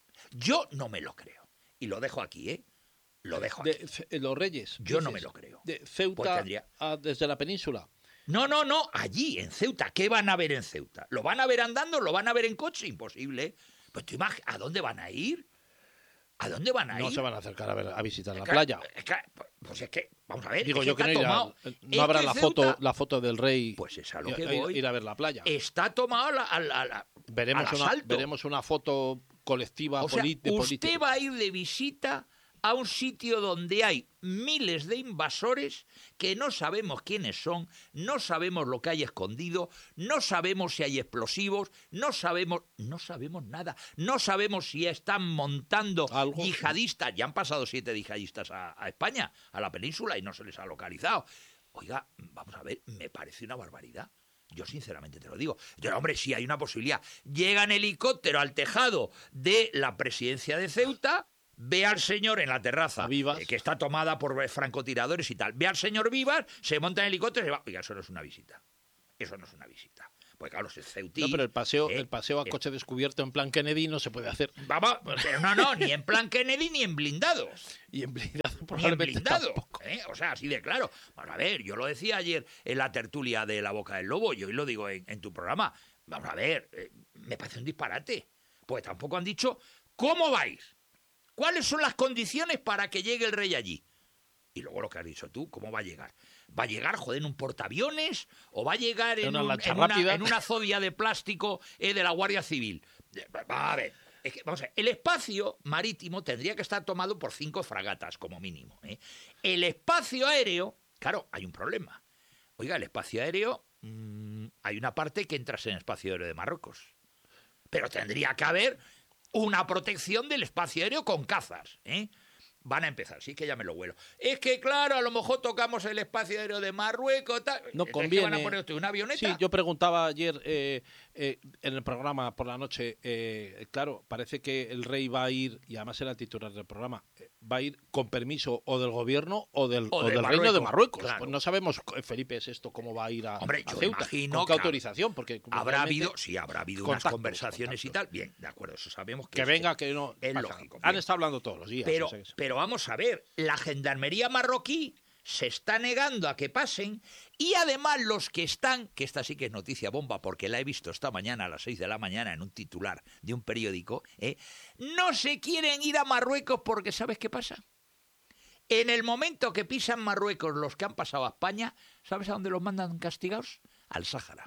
Yo no me lo creo. Y lo dejo aquí, ¿eh? Lo dejo aquí. De los Reyes. Yo dices, no me lo creo. De Pues Ceuta tendría... a, desde la península. No, no, no, allí, en Ceuta. ¿Qué van a ver en Ceuta? ¿Lo van a ver andando? ¿Lo van a ver en coche? Imposible. Pues tú imag... ¿A dónde van a ir? ¿A dónde van a no ir? se van a acercar a, ver, a visitar la Es claro, playa. Es que, pues es que, vamos a ver. Digo es yo que, que no, está irá, tomado. no Es habrá que la, Ceuta, foto, la foto del rey. Pues es a lo ir, que voy. ir a ver la playa. Está tomado a la, a la, a la, veremos, al una, asalto. veremos una foto colectiva o sea, de usted políticos. va a ir de visita a un sitio donde hay miles de invasores que no sabemos quiénes son, no sabemos lo que hay escondido, no sabemos si hay explosivos, no sabemos, no sabemos nada, no sabemos si están montando ¿Algo? yihadistas. Ya han pasado siete yihadistas a, a España, a la península, y no se les ha localizado. Oiga, vamos a ver, me parece una barbaridad. Yo sinceramente te lo digo. Yo, hombre, sí hay una posibilidad. Llega en helicóptero al tejado de la presidencia de Ceuta, ve al señor en la terraza, eh, que está tomada por francotiradores y tal. Ve al señor Vivas, se monta en helicóptero y se va. Oiga, eso no es una visita. Eso no es una visita. Pues claro, es ceutí. No, pero el paseo, eh, el paseo a coche eh, descubierto en plan Kennedy no se puede hacer. Vamos, pero no, no, ni en plan Kennedy ni en blindado. Y en blindado, ni en blindado. ¿eh? O sea, así de claro. Vamos a ver, yo lo decía ayer en la tertulia de La Boca del Lobo, y hoy lo digo en, en tu programa. Vamos a ver, eh, me parece un disparate. Pues tampoco han dicho cómo vais. ¿Cuáles son las condiciones para que llegue el rey allí? Y luego lo que has dicho tú, ¿cómo va a llegar? ¿Va a llegar, joder, en un portaaviones? ¿O va a llegar en, una, un, en, una, en una zodia de plástico eh, de la Guardia Civil? Va a ver, es que, vamos a ver, el espacio marítimo tendría que estar tomado por cinco fragatas, como mínimo. ¿eh? El espacio aéreo, claro, hay un problema. Oiga, el espacio aéreo, mmm, hay una parte que entras en el espacio aéreo de Marruecos. Pero tendría que haber una protección del espacio aéreo con cazas, ¿eh? Van a empezar, sí que ya me lo huelo. Es que, claro, a lo mejor tocamos el espacio aéreo de Marruecos, tal. No ¿Es conviene. que van a poner usted una avioneta? Sí, yo preguntaba ayer eh, eh, en el programa por la noche, eh, claro, parece que el rey va a ir, y además era el titular del programa, eh, va a ir con permiso o del gobierno o del, o o de del Marruecos, reino de Marruecos. Claro. Pues no sabemos, Felipe, es esto, cómo va a ir a, Hombre, a yo Ceuta. imagino, ¿Con qué claro, autorización? Porque habrá habido, sí, habrá habido contactos, unas conversaciones contactos. y tal. Bien, de acuerdo, eso sabemos que, que venga, que no. es pasa. lógico. Han bien. estado hablando todos los días. Pero, o sea que... pero vamos a ver, la gendarmería marroquí se está negando a que pasen, y además los que están, que esta sí que es noticia bomba porque la he visto esta mañana a las seis de la mañana en un titular de un periódico, ¿eh? no se quieren ir a Marruecos porque ¿sabes qué pasa? En el momento que pisan Marruecos los que han pasado a España, ¿sabes a dónde los mandan castigados? Al Sáhara.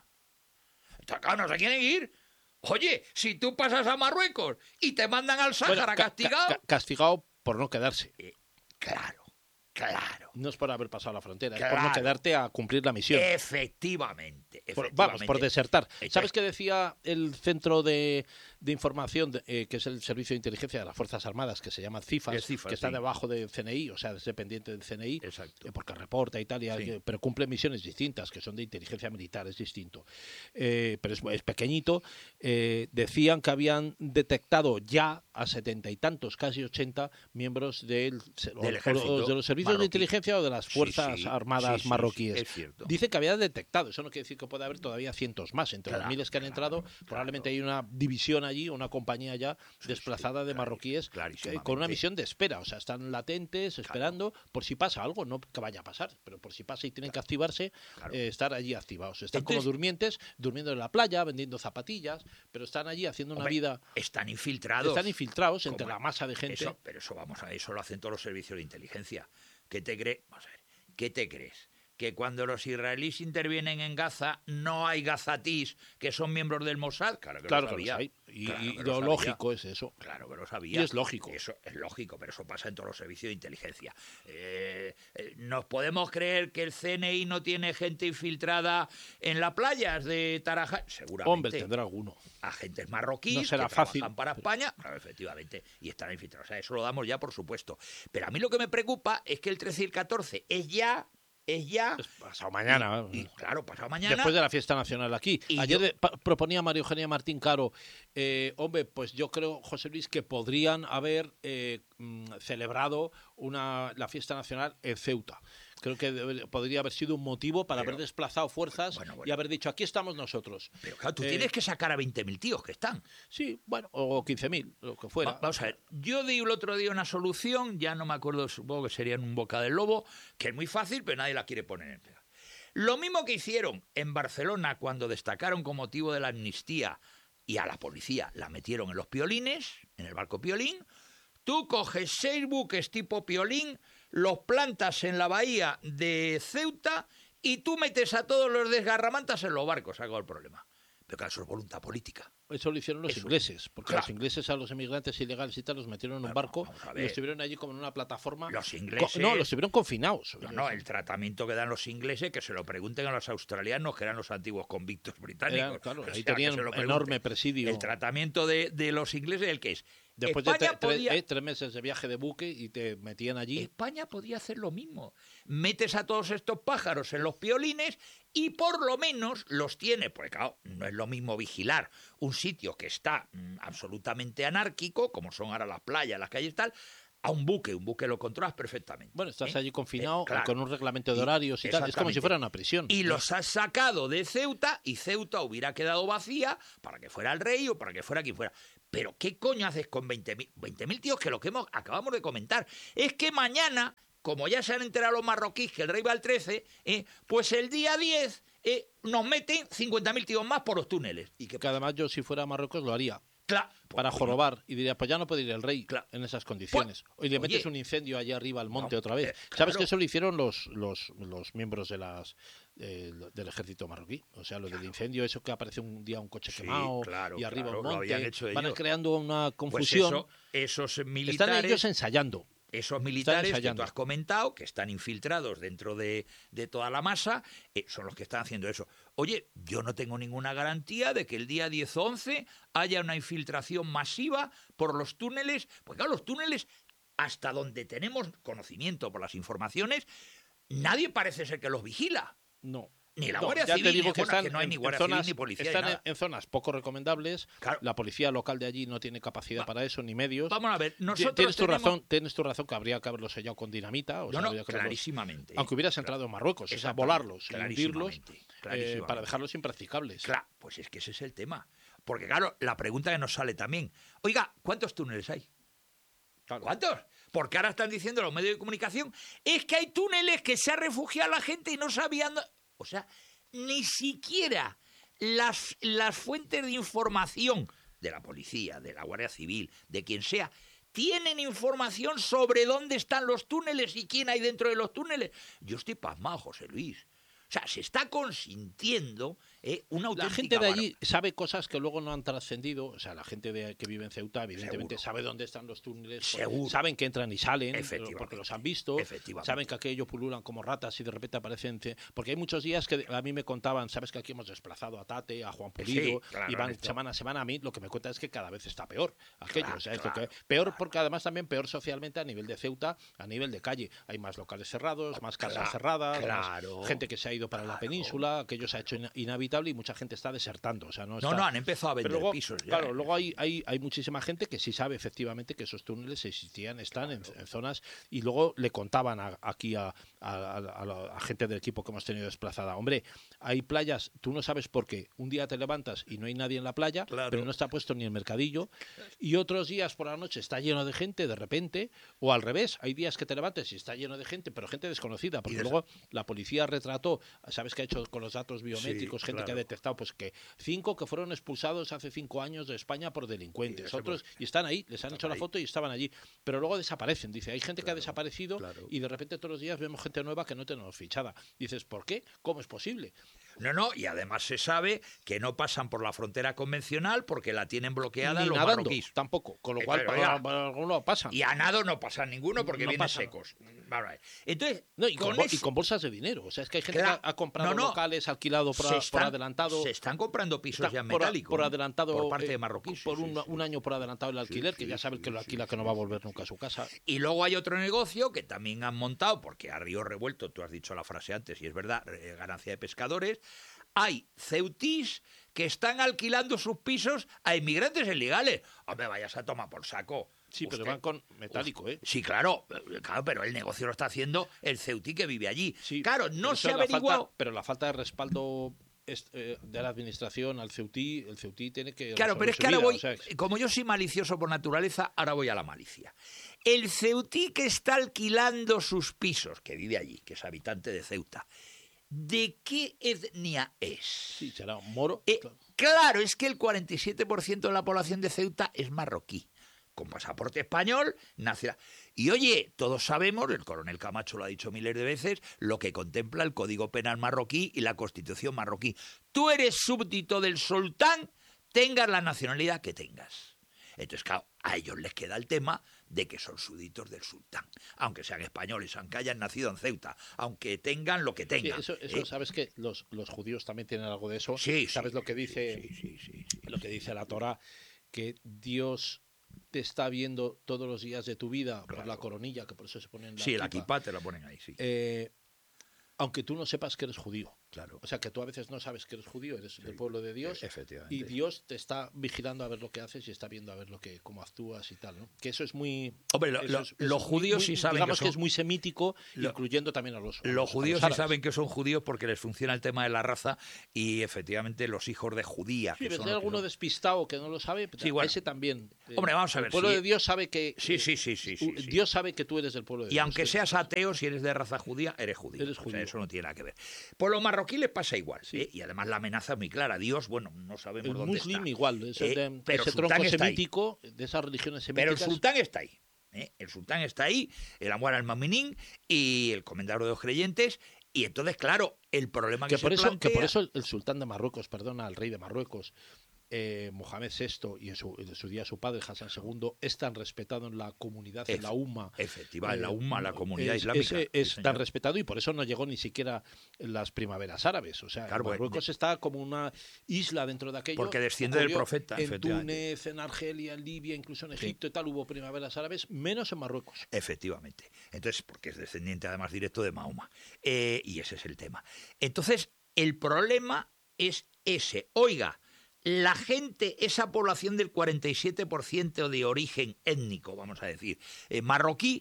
Acá no se quieren ir. Oye, si tú pasas a Marruecos y te mandan al Sáhara bueno, ca castigado... Ca castigado por no quedarse. Eh, claro. Claro. No es por haber pasado la frontera, claro. es por no quedarte a cumplir la misión. Efectivamente. efectivamente. Por, vamos, por desertar. Entonces, ¿Sabes qué decía el Centro de, de Información, de, eh, que es el Servicio de Inteligencia de las Fuerzas Armadas, que se llama CIFAS, CIFAS que está sí. debajo del C N I, o sea, es dependiente del C N I, Exacto. eh, porque reporta y tal, y, Sí. pero cumple misiones distintas, que son de inteligencia militar, es distinto. Eh, pero es, es pequeñito. Eh, decían que habían detectado ya a setenta y tantos, casi ochenta, miembros del, del o, de los servicios marroquí. de inteligencia o de las Fuerzas sí, sí. Armadas sí, sí, marroquíes. Sí, es cierto. Dice que había detectado, eso no quiere decir que pueda haber todavía cientos más. Entre Claro, los miles que han claro, entrado, claro. probablemente hay una división allí, una compañía ya Sí, desplazada sí, de claro, marroquíes clarísimamente. con una misión de espera. O sea, están latentes, esperando, claro. por si pasa algo, no que vaya a pasar, pero por si pasa y tienen claro. que activarse, claro. eh, estar allí activados. Están Entonces, como durmientes, durmiendo en la playa, vendiendo zapatillas, pero están allí haciendo una hombre, vida... Están infiltrados. Están infiltrados entre como, la masa de gente. Eso, pero eso, vamos a eso lo hacen todos los servicios de inteligencia. ¿Qué te crees? Vamos a ver, ¿qué te crees? Que cuando los israelíes intervienen en Gaza no hay gazatís que son miembros del Mossad. Claro que claro lo sabía. Que los hay. Y, claro y que lo, lo lógico es eso. Claro que lo sabía. Y es lógico. Eso es lógico, pero eso pasa en todos los servicios de inteligencia. Eh, eh, ¿Nos podemos creer que el C N I no tiene gente infiltrada en las playas de Tarajá? Seguramente. Hombre, tendrá alguno. Agentes marroquíes no será que fácil, trabajan para España, claro, efectivamente, y están infiltrados. O sea, eso lo damos ya, por supuesto. Pero a mí lo que me preocupa es que el trece y el catorce es ya... Es ya... Es pasado mañana. Y, y, claro, pasado mañana. Después de la fiesta nacional aquí. Ayer yo... de, pa, proponía María Eugenia Martín Caro, eh, hombre, pues yo creo, José Luis, que podrían haber eh, celebrado una, la fiesta nacional en Ceuta. Creo que debe, podría haber sido un motivo para pero, haber desplazado fuerzas bueno, bueno. y haber dicho, aquí estamos nosotros. Pero claro, tú eh, tienes que sacar a veinte mil tíos que están. Sí, bueno, o quince mil, lo que fuera. Va, vamos a ver, yo di el otro día una solución, ya no me acuerdo, supongo que sería en un boca del lobo, que es muy fácil, pero nadie la quiere poner en pega. Lo mismo que hicieron en Barcelona cuando destacaron con motivo de la amnistía y a la policía la metieron en los piolines, en el barco Piolín. Tú coges seis buques tipo Piolín, los plantas en la bahía de Ceuta y tú metes a todos los desgarramantas en los barcos, hago el problema. Pero claro, eso es voluntad política. Eso lo hicieron los Eso. ingleses, porque Claro. los ingleses a los emigrantes ilegales y tal los metieron en un Pero barco vamos a y ver. los tuvieron allí como en una plataforma. Los Co- ingleses... No, los tuvieron confinados. No, no, el tratamiento que dan los ingleses, que se lo pregunten a los australianos, que eran los antiguos convictos británicos. Eran, claro, O sea, ahí que tenían se lo un pregunten. enorme presidio. El tratamiento de, de los ingleses, ¿el qué es? Después España de tre- tre- podía... eh, tres meses de viaje de buque y te metían allí. España podía hacer lo mismo. Metes a todos estos pájaros en los piolines y por lo menos los tienes, porque claro, no es lo mismo vigilar un sitio que está mm, absolutamente anárquico, como son ahora las playas, las calles y tal, a un buque. Un buque lo controlas perfectamente. Bueno, estás ¿eh? allí confinado Eh, claro. con un reglamento de Y- horarios y tal. Es como si exactamente. fuera una prisión. Y los has sacado de Ceuta y Ceuta hubiera quedado vacía para que fuera el rey o para que fuera quien fuera. Pero ¿qué coño haces con veinte mil tíos? Que lo que hemos, acabamos de comentar es que mañana, como ya se han enterado los marroquíes que el rey va al trece, eh, pues el día diez eh, nos meten cincuenta mil tíos más por los túneles. ¿Y qué Que además yo si fuera a Marruecos lo haría. Claro, Para pues, jorobar y diría, pues ya no puede ir el rey Claro. en esas condiciones. Y le metes oye. un incendio allá arriba al monte No, otra vez. eh, ¿Sabes claro. que eso lo hicieron los, los, los miembros de las eh, del ejército marroquí? O sea, lo del incendio, eso que aparece un día un coche Sí, quemado claro, y arriba claro, un lo monte. habían hecho Van ellos. creando una Pues confusión. eso, esos Están militares... ellos ensayando. Esos militares que tú ensayando. has comentado, que están infiltrados dentro de, de toda la masa, eh, son los que están haciendo eso. Oye, yo no tengo ninguna garantía de que el día diez o once haya una infiltración masiva por los túneles, porque claro, los túneles, hasta donde tenemos conocimiento por las informaciones, nadie parece ser que los vigila. No. Ni la No, Guardia ya Civil, te digo ni, que bueno, están que no hay en, ni en Guardia zonas, Civil, ni policía, están ni en, nada. en zonas poco recomendables. Claro. La policía local de allí no tiene capacidad Va. para eso, ni medios. Vamos a ver, Ti- nosotros tienes tu tenemos... razón, tienes tu razón que habría que haberlo sellado con dinamita. O No, sea, no, habría que haberlos- clarísimamente. Aunque hubieras Claro. entrado en Marruecos, o sea, Exactamente, volarlos y hundirlos clarísimamente, eh, clarísimamente. para dejarlos impracticables. Claro, pues es que ese es el tema. Porque claro, la pregunta que nos sale también, oiga, ¿cuántos túneles hay? Claro. ¿Cuántos? Porque ahora están diciendo los medios de comunicación, es que hay túneles que se ha refugiado la gente y no sabían... O sea, ni siquiera las, las fuentes de información de la policía, de la Guardia Civil, de quien sea, tienen información sobre dónde están los túneles y quién hay dentro de los túneles. Yo estoy pasmado, José Luis. O sea, se está consintiendo eh, una auténtica... La gente de allí barbaridad. sabe cosas que luego no han trascendido. O sea, la gente de, que vive en Ceuta, evidentemente, Seguro. sabe dónde están los túneles. pues, Seguro. saben que entran y salen, Efectivamente. porque los han visto. Efectivamente. Saben que aquello pululan como ratas y de repente aparecen. ce- Porque hay muchos días que a mí me contaban, sabes que aquí hemos desplazado a Tate, a Juan Pulido, Sí, claro, y van esto. semana a semana. A mí lo que me cuenta es que cada vez está peor aquello. Claro, o sea, es lo claro, que, peor claro. porque además también peor socialmente a nivel de Ceuta, a nivel de calle. Hay más locales cerrados, más casas Claro, cerradas, más claro, gente que se ha ido para la claro. península, aquello se ha hecho ina- inhabitable y mucha gente está desertando. O sea, no, No, está- no, han empezado a vender pero luego, pisos ya. claro, ¿eh? luego hay, hay, hay muchísima gente que sí sabe efectivamente que esos túneles existían, están en, en zonas, y luego le contaban a- aquí a, a- a- a la- a gente del equipo que hemos tenido desplazada. Hombre, hay playas, tú no sabes por qué. Un día te levantas y no hay nadie en la playa, Claro. pero no está puesto ni el mercadillo, y otros días por la noche está lleno de gente de repente, o al revés, hay días que te levantes y está lleno de gente, pero gente desconocida, porque Y des- luego la policía retrató, ¿sabes qué ha hecho con los datos biométricos? Sí, gente que ha claro. detectado pues que cinco que fueron expulsados hace cinco años de España por delincuentes, Y ese, otros, pues, y están ahí, les han están hecho la ahí. foto y estaban allí, pero luego desaparecen. Dice, hay gente que ha Claro, desaparecido claro. y de repente todos los días vemos gente nueva que no tenemos fichada. Dices, ¿por qué? ¿Cómo es posible? No, no, y además se sabe que no pasan por la frontera convencional porque la tienen bloqueada Ni los nadando, marroquíes. tampoco, con lo Eh, cual claro, para, oiga, para algunos pasan. Y a nado no pasa ninguno porque No vienen pasa. secos. Vamos a ver. Entonces, No, y, con, con bol- eso- y con bolsas de dinero. O sea, es que hay gente Claro. que ha, ha comprado No, no. locales, alquilado por, se a- por están- adelantado. Se están comprando pisos Está ya en por, a- metálico. por ¿no? adelantado Por parte eh, de marroquíes. por sí, un, sí, sí. un año por adelantado el alquiler, Sí, que ya sí, sabe el que sí, lo sí, alquila sí, que no va a volver nunca a su casa. Y luego hay otro negocio que también han montado, porque a río revuelto, tú has dicho la frase antes, y es verdad, eh, ganancia de pescadores. Hay ceutís que están alquilando sus pisos a inmigrantes ilegales. Hombre, vayas a tomar por saco. Sí, pero Usted- van con metálico, ¿eh? Sí, claro, claro, pero el negocio lo está haciendo el Ceutí que vive allí. Sí, claro, pero no eso se ha es la averiguado... falta- pero la falta de respaldo es, eh, de la administración al Ceutí, el Ceutí tiene que Claro, pero resolver es su que ahora vida, voy, o sea, es- como yo soy malicioso por naturaleza, ahora voy a la malicia. El Ceutí que está alquilando sus pisos, que vive allí, que es habitante de Ceuta, ¿de qué etnia es? sí, será un moro. Eh, claro. claro, es que el cuarenta y siete por ciento de la población de Ceuta es marroquí, con pasaporte español, nacional. Y oye, todos sabemos, el coronel Camacho lo ha dicho miles de veces, lo que contempla el Código Penal marroquí y la Constitución marroquí. Tú eres súbdito del sultán, tengas la nacionalidad que tengas. Entonces, claro, a ellos les queda el tema de que son súbditos del sultán, aunque sean españoles, aunque hayan nacido en Ceuta, aunque tengan lo que Sí, tengan. eso, eso ¿eh? sabes que los, los judíos también tienen algo de eso. Sí, sabes sí, lo que dice, sí, sí, sí, sí, lo que dice la Torá, que Dios te está viendo todos los días de tu vida por Claro. la coronilla, que por eso se pone en la Sí, la kipa. kippah te la ponen ahí, sí. Eh, aunque tú no sepas que eres judío. Claro. O sea, que tú a veces no sabes que eres judío, eres del pueblo de Dios. Efectivamente. Y Dios te está vigilando a ver lo que haces y está viendo a ver lo que cómo actúas y tal, ¿no? Que eso es muy... Hombre, lo- eso lo- es- es los muy- judíos muy- sí saben digamos que que, son- es muy semítico, Lo- incluyendo también a los a Los los- a judíos los sí árabes. saben que son judíos porque les funciona el tema de la raza y efectivamente los hijos de judía. Sí, que pero son si hay los que alguno son- despistado que no lo sabe, Sí, bueno. ese también. eh, Hombre, vamos a ver, El pueblo si- de Dios sabe que... Sí, sí, sí, sí, sí, uh, sí. Dios sabe que tú eres del pueblo de Y Dios. aunque que- seas ateo, si eres de raza judía, eres judío. Eres O sea, judío. eso no tiene nada que ver. Por los marroquíes les pasa igual. Sí. ¿eh? Y además la amenaza es muy clara. Dios, bueno, no sabemos El dónde muslim está. igual, ese, Eh, de- pero ese el sultán tronco está ahí. semítico, de esas religiones Pero el semíticas... sultán está ahí. ¿eh? El sultán está ahí, el Amwar al-Maminín y el comendador de los creyentes. Y entonces, claro, el problema que, que por se eso plantea... que por eso el, el sultán de Marruecos, perdona, el rey de Marruecos, eh, Mohamed sexto y en su, en su día su padre Hassan segundo es tan respetado en la comunidad, en la umma. Efectivamente, la eh, umma, la comunidad es, islámica. ese es sí, tan señor. respetado y por eso no llegó ni siquiera en las primaveras árabes. O sea, Claro, porque- Marruecos está como una isla dentro de aquello. Porque desciende del Ocurrió profeta, en efectivamente. Túnez, en Argelia, en Libia, incluso en Sí. Egipto y tal, hubo primaveras árabes, menos en Marruecos. Efectivamente. Entonces, porque es descendiente además directo de Mahoma. Eh, y ese es el tema. Entonces, el problema es ese. Oiga, la gente, esa población del cuarenta y siete por ciento de origen étnico, vamos a decir, eh, marroquí,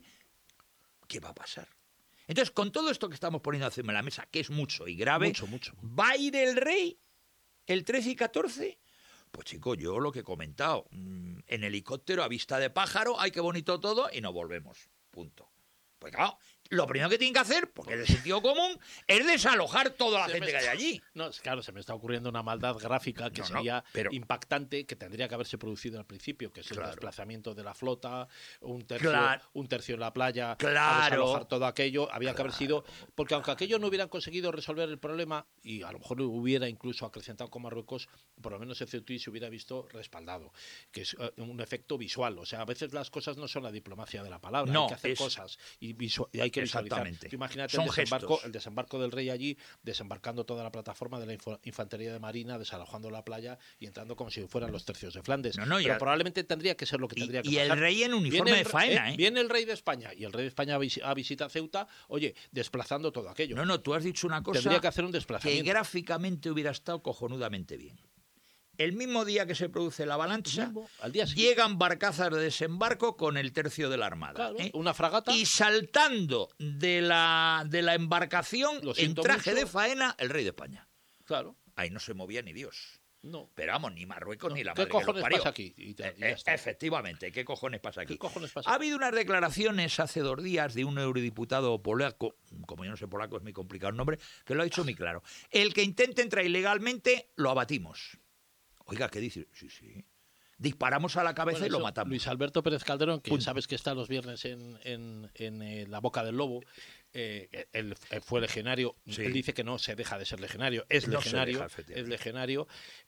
¿qué va a pasar? Entonces, con todo esto que estamos poniendo encima de la mesa, que es mucho y grave, Mucho, mucho. ¿va a ir el rey el trece y catorce? Pues chico, yo lo que he comentado, mm, en helicóptero a vista de pájaro, ay, qué bonito todo, y nos volvemos. Punto. Pues claro, lo primero que tienen que hacer, porque es de sentido común, es desalojar toda la Se gente me que hay está- allí. No, es- claro, se me está ocurriendo una maldad gráfica que No, no, sería pero- impactante, que tendría que haberse producido al principio, que es el Claro. desplazamiento de la flota, un tercio, Claro. un tercio en la playa, a Claro. desalojar todo aquello. Había que haber sido, Claro, porque aunque aquello no hubieran conseguido resolver el problema, y a lo mejor lo hubiera incluso acrecentado con Marruecos, por lo menos el Ceutí se hubiera visto respaldado, que es eh, un efecto visual. O sea, a veces las cosas no son la diplomacia de la palabra, No, hay que hacer es- cosas y, visu- y hay que visualizar. Exactamente. Tú imagínate Son el desembarco, gestos. el desembarco del rey allí, desembarcando toda la plataforma de la info- infantería de marina, desalojando la playa y entrando como si fueran los tercios de Flandes. No, no, y Pero a- probablemente tendría que ser lo que Y, tendría que y el pasar. rey en uniforme Viene de el, faena, eh, ¿eh? viene el rey de España y el rey de España visi- a visitar Ceuta, oye, desplazando todo aquello. No, no, tú has dicho una cosa Tendría que hacer un que desplazamiento. gráficamente hubiera estado cojonudamente bien. El mismo día que se produce la avalancha, Mismo, al día siguiente. llegan barcazas de desembarco con el tercio de la Armada. Claro, ¿eh? una fragata. Y saltando de la, de la embarcación Lo en siento traje mucho. de faena, el rey de España. Claro, Ahí no se movía ni Dios. no. Pero vamos, ni Marruecos No, ni la ¿qué madre que los cojones parió. pasa aquí? Y ta- y ya Eh, está. Efectivamente, ¿qué cojones pasa aquí? ¿Qué cojones pasa Ha aquí? habido unas declaraciones hace dos días de un eurodiputado polaco, como yo no sé polaco, es muy complicado el nombre, que lo ha dicho muy claro. El que intente entrar ilegalmente, lo abatimos. Oiga, ¿qué dice? Sí, sí. Disparamos a la cabeza Bueno, y lo eso, matamos. Luis Alberto Pérez Calderón, que Punto. sabes que está los viernes en, en, en, eh, La Boca del Lobo, eh, él, él fue legionario. Sí. Él dice que no se deja de ser legionario, es No se legionario, deja, es efectivamente. legionario,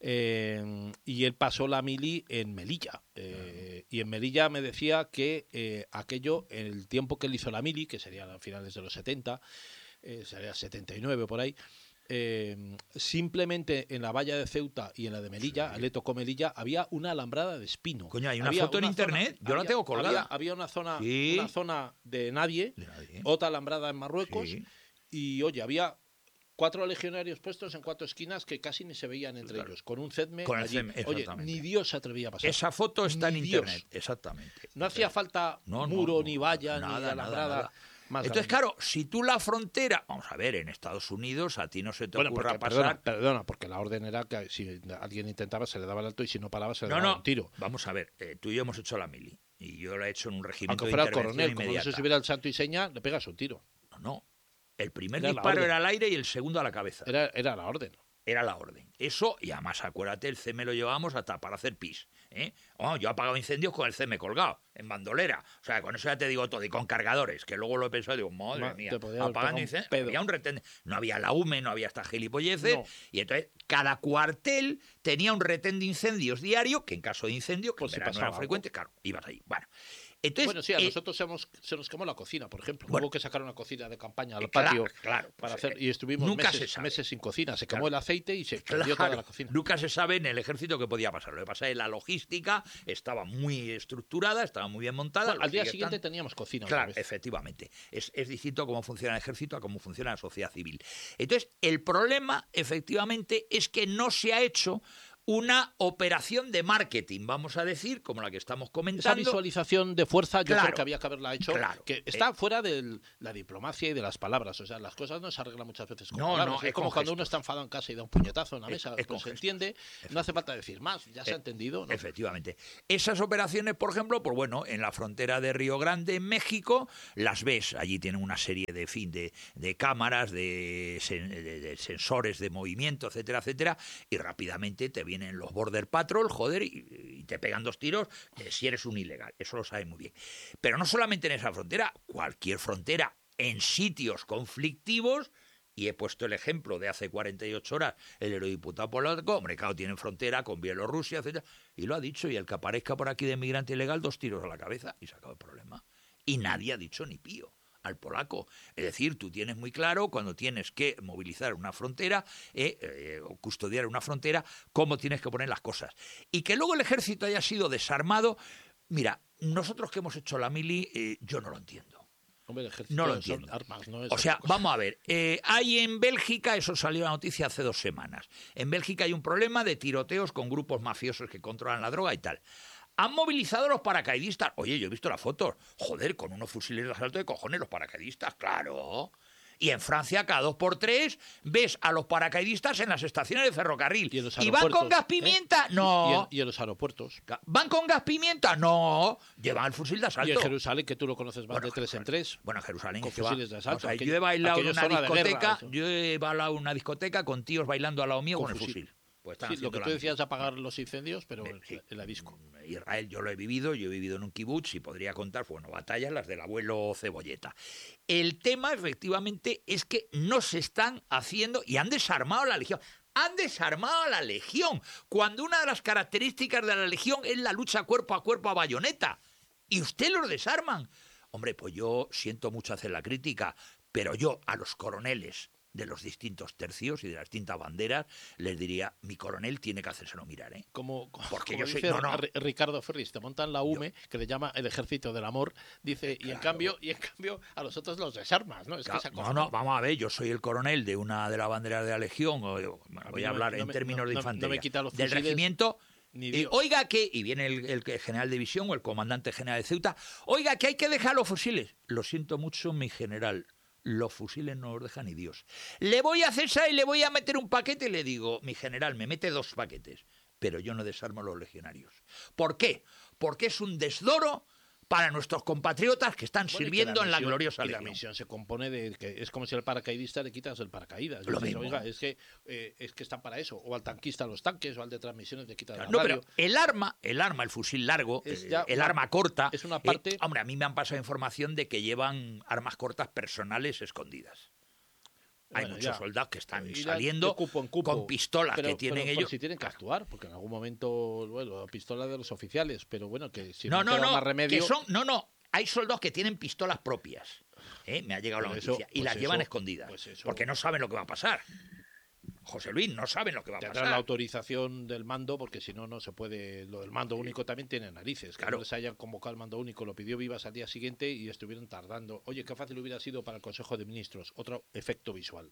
eh, y él pasó la mili en Melilla. Eh, y en Melilla me decía que eh, aquello, el tiempo que él hizo la mili, que sería a finales de los setenta, eh, sería setenta y nueve o por ahí, eh, simplemente en la valla de Ceuta y en la de Melilla, Sí. le tocó Melilla, había una alambrada de espino. Coño, hay una Había foto en internet, yo la había- tengo colgada. Había, había una zona, Sí. una zona de nadie, De nadie. otra alambrada en Marruecos, Sí. y oye, había cuatro legionarios puestos en cuatro esquinas que casi ni se veían entre claro. ellos, con un cedme con el allí. cedme, Oye, ni Dios se atrevía a pasar. Esa foto está ni en Dios. internet, exactamente. No hacía falta no, muro, no, no, ni valla, nada, ni alambrada. Nada, nada. Más Entonces, grande. claro, si tú la frontera, vamos a ver, en Estados Unidos a ti no se te bueno, ocurra porque, pasar. Perdona, perdona, porque la orden era que si alguien intentaba se le daba el alto y si no paraba se le no, daba no. un tiro. Vamos a ver, eh, tú y yo hemos hecho la mili y yo la he hecho en un regimiento Aunque fuera de intervención el coronel, inmediata. como no se subiera el santo y seña, le pegas un tiro. No, no. El primer era disparo era al aire y el segundo a la cabeza. Era, era la orden. Era la orden. Eso, y además, acuérdate, el C M lo llevábamos hasta para hacer pis. ¿eh? Oh, yo he apagado incendios con el C M colgado, en bandolera. O sea, con eso ya te digo todo. Y con cargadores, que luego lo he pensado y digo, madre Ma, mía, apagando incendios. Había un retén. No había la U M E, no había estas gilipolleces. No. Y entonces, cada cuartel tenía un retén de incendios diario, que en caso de incendio, que pues si no era frecuente, claro, ibas ahí. Bueno. Entonces, bueno, sí, a eh, nosotros hemos, se nos quemó la cocina, por ejemplo. Bueno, Hubo que sacar una cocina de campaña al eh, patio claro, claro, para pues, hacer y estuvimos nunca meses, se meses sin cocina. Se quemó claro. el aceite y se Claro, perdió toda la cocina. Nunca se sabe en el ejército qué podía pasar. Lo que pasa es que la logística estaba muy estructurada, estaba muy bien montada. Bueno, al día siguiente están... teníamos cocina. Claro, efectivamente. Es, es distinto cómo funciona el ejército a cómo funciona la sociedad civil. Entonces, el problema, efectivamente, es que no se ha hecho una operación de marketing, vamos a decir, como la que estamos comentando. Esa visualización de fuerza yo claro, creo que había que haberla hecho, claro, que está eh, fuera de la diplomacia y de las palabras. O sea, las cosas no se arreglan muchas veces con no, palabras. No, es, es como cuando gestos. Uno está enfadado en casa y da un puñetazo en la mesa, es, es pues se entiende, no hace falta decir más, ya se ha entendido. ¿no? Efectivamente. Esas operaciones, por ejemplo, pues bueno, en la frontera de Río Grande, en México, las ves. Allí tienen una serie de, fin, de, de cámaras, de, de, de sensores de movimiento, etcétera, etcétera, y rápidamente te vienen los border patrol, joder, y, y te pegan dos tiros eh, si eres un ilegal. Eso lo saben muy bien. Pero no solamente en esa frontera, cualquier frontera en sitios conflictivos, y he puesto el ejemplo de hace cuarenta y ocho horas, el eurodiputado polaco, hombre, claro, tienen frontera con Bielorrusia, etcétera, y lo ha dicho, y el que aparezca por aquí de migrante ilegal, dos tiros a la cabeza, y se acaba el problema. Y nadie ha dicho ni pío al polaco. Es decir, tú tienes muy claro cuando tienes que movilizar una frontera eh, eh, o custodiar una frontera, cómo tienes que poner las cosas. Y que luego el ejército haya sido desarmado, mira, nosotros que hemos hecho la mili, eh, yo no lo entiendo. Hombre, el ejército no lo entiendo. Armas, no es o sea, vamos a ver, eh, hay en Bélgica, eso salió la noticia hace dos semanas, en Bélgica hay un problema de tiroteos con grupos mafiosos que controlan la droga y tal. Han movilizado a los paracaidistas. Oye, yo he visto las fotos. Joder, con unos fusiles de asalto de cojones los paracaidistas, claro. Y en Francia, cada dos por tres, ves a los paracaidistas en las estaciones de ferrocarril. ¿Y, ¿Y van con gas pimienta? ¿Eh? No. ¿Y en, ¿Y en los aeropuertos? ¿Van con gas pimienta? No. Llevan el fusil de asalto. ¿Y en Jerusalén, que tú lo conoces más bueno, de tres en tres? Bueno, en Jerusalén con es que fusiles va, de asalto. O sea, aquello, yo he bailado en una discoteca, guerra, yo he bailado en una discoteca con tíos bailando al lado mío con, con el fusil. fusil. Pues sí, lo que tú decías, apagar los incendios, pero en, sí. en la disco. Israel yo lo he vivido, yo he vivido en un kibutz y podría contar, bueno, batallas las del abuelo Cebolleta. El tema, efectivamente, es que no se están haciendo y han desarmado a la Legión. Han desarmado a la Legión, cuando una de las características de la Legión es la lucha cuerpo a cuerpo a bayoneta. Y usted los desarman. Hombre, pues yo siento mucho hacer la crítica, pero yo a los coroneles de los distintos tercios y de las distintas banderas, les diría, mi coronel tiene que hacérselo mirar, ¿eh? Como, como, Porque como yo dice soy, no, no. Ricardo Ferris, te montan la U M E, yo, que le llama el ejército del amor, dice, claro. y en cambio y en cambio a los otros los desarmas, ¿no? Es claro, que no, no, vamos a ver, yo soy el coronel de una de las banderas de la Legión, o, bueno, a voy a hablar no, en no, términos no, de infantería, no me quita los del fusiles, regimiento. Eh, oiga que, y viene el, el, el general de división o el comandante general de Ceuta, oiga que hay que dejar los fusiles. Lo siento mucho, mi general. Los fusiles no los deja ni Dios. Le voy a César y le voy a meter un paquete y le digo, mi general, me mete dos paquetes, pero yo no desarmo a los legionarios. ¿Por qué? Porque es un desdoro para nuestros compatriotas que están bueno, sirviendo que la misión, en la gloriosa y Legión. La misión se compone de que es como si al paracaidista le quitas el paracaídas. Lo dices, mismo. Oiga, es que eh, es que están para eso. O al tanquista los tanques, o al de transmisiones le quitas claro, la no, radio. Pero el arma, el arma, el fusil largo, eh, el una, arma corta. Es una parte. Eh, hombre, a mí me han pasado información de que llevan armas cortas personales escondidas. Hay bueno, muchos ya. soldados que están Ir saliendo cupo en cupo. con pistolas pero, que tienen pero, ellos. Pero si tienen que actuar, porque en algún momento, bueno, pistola de los oficiales, pero bueno, que si no, no, no, queda no, más remedio. Que son, no, no, hay soldados que tienen pistolas propias. ¿eh? Me ha llegado la pues noticia. Eso, y pues las eso, llevan escondidas. Pues eso, porque no saben lo que va a pasar. José Luis, no saben lo que va a Tendrán pasar. la autorización del mando, porque si no, no se puede. Lo del mando único también tiene narices. Que claro. no les hayan convocado al mando único, lo pidió Vivas al día siguiente y estuvieron tardando. Oye, qué fácil hubiera sido para el Consejo de Ministros. Otro efecto visual.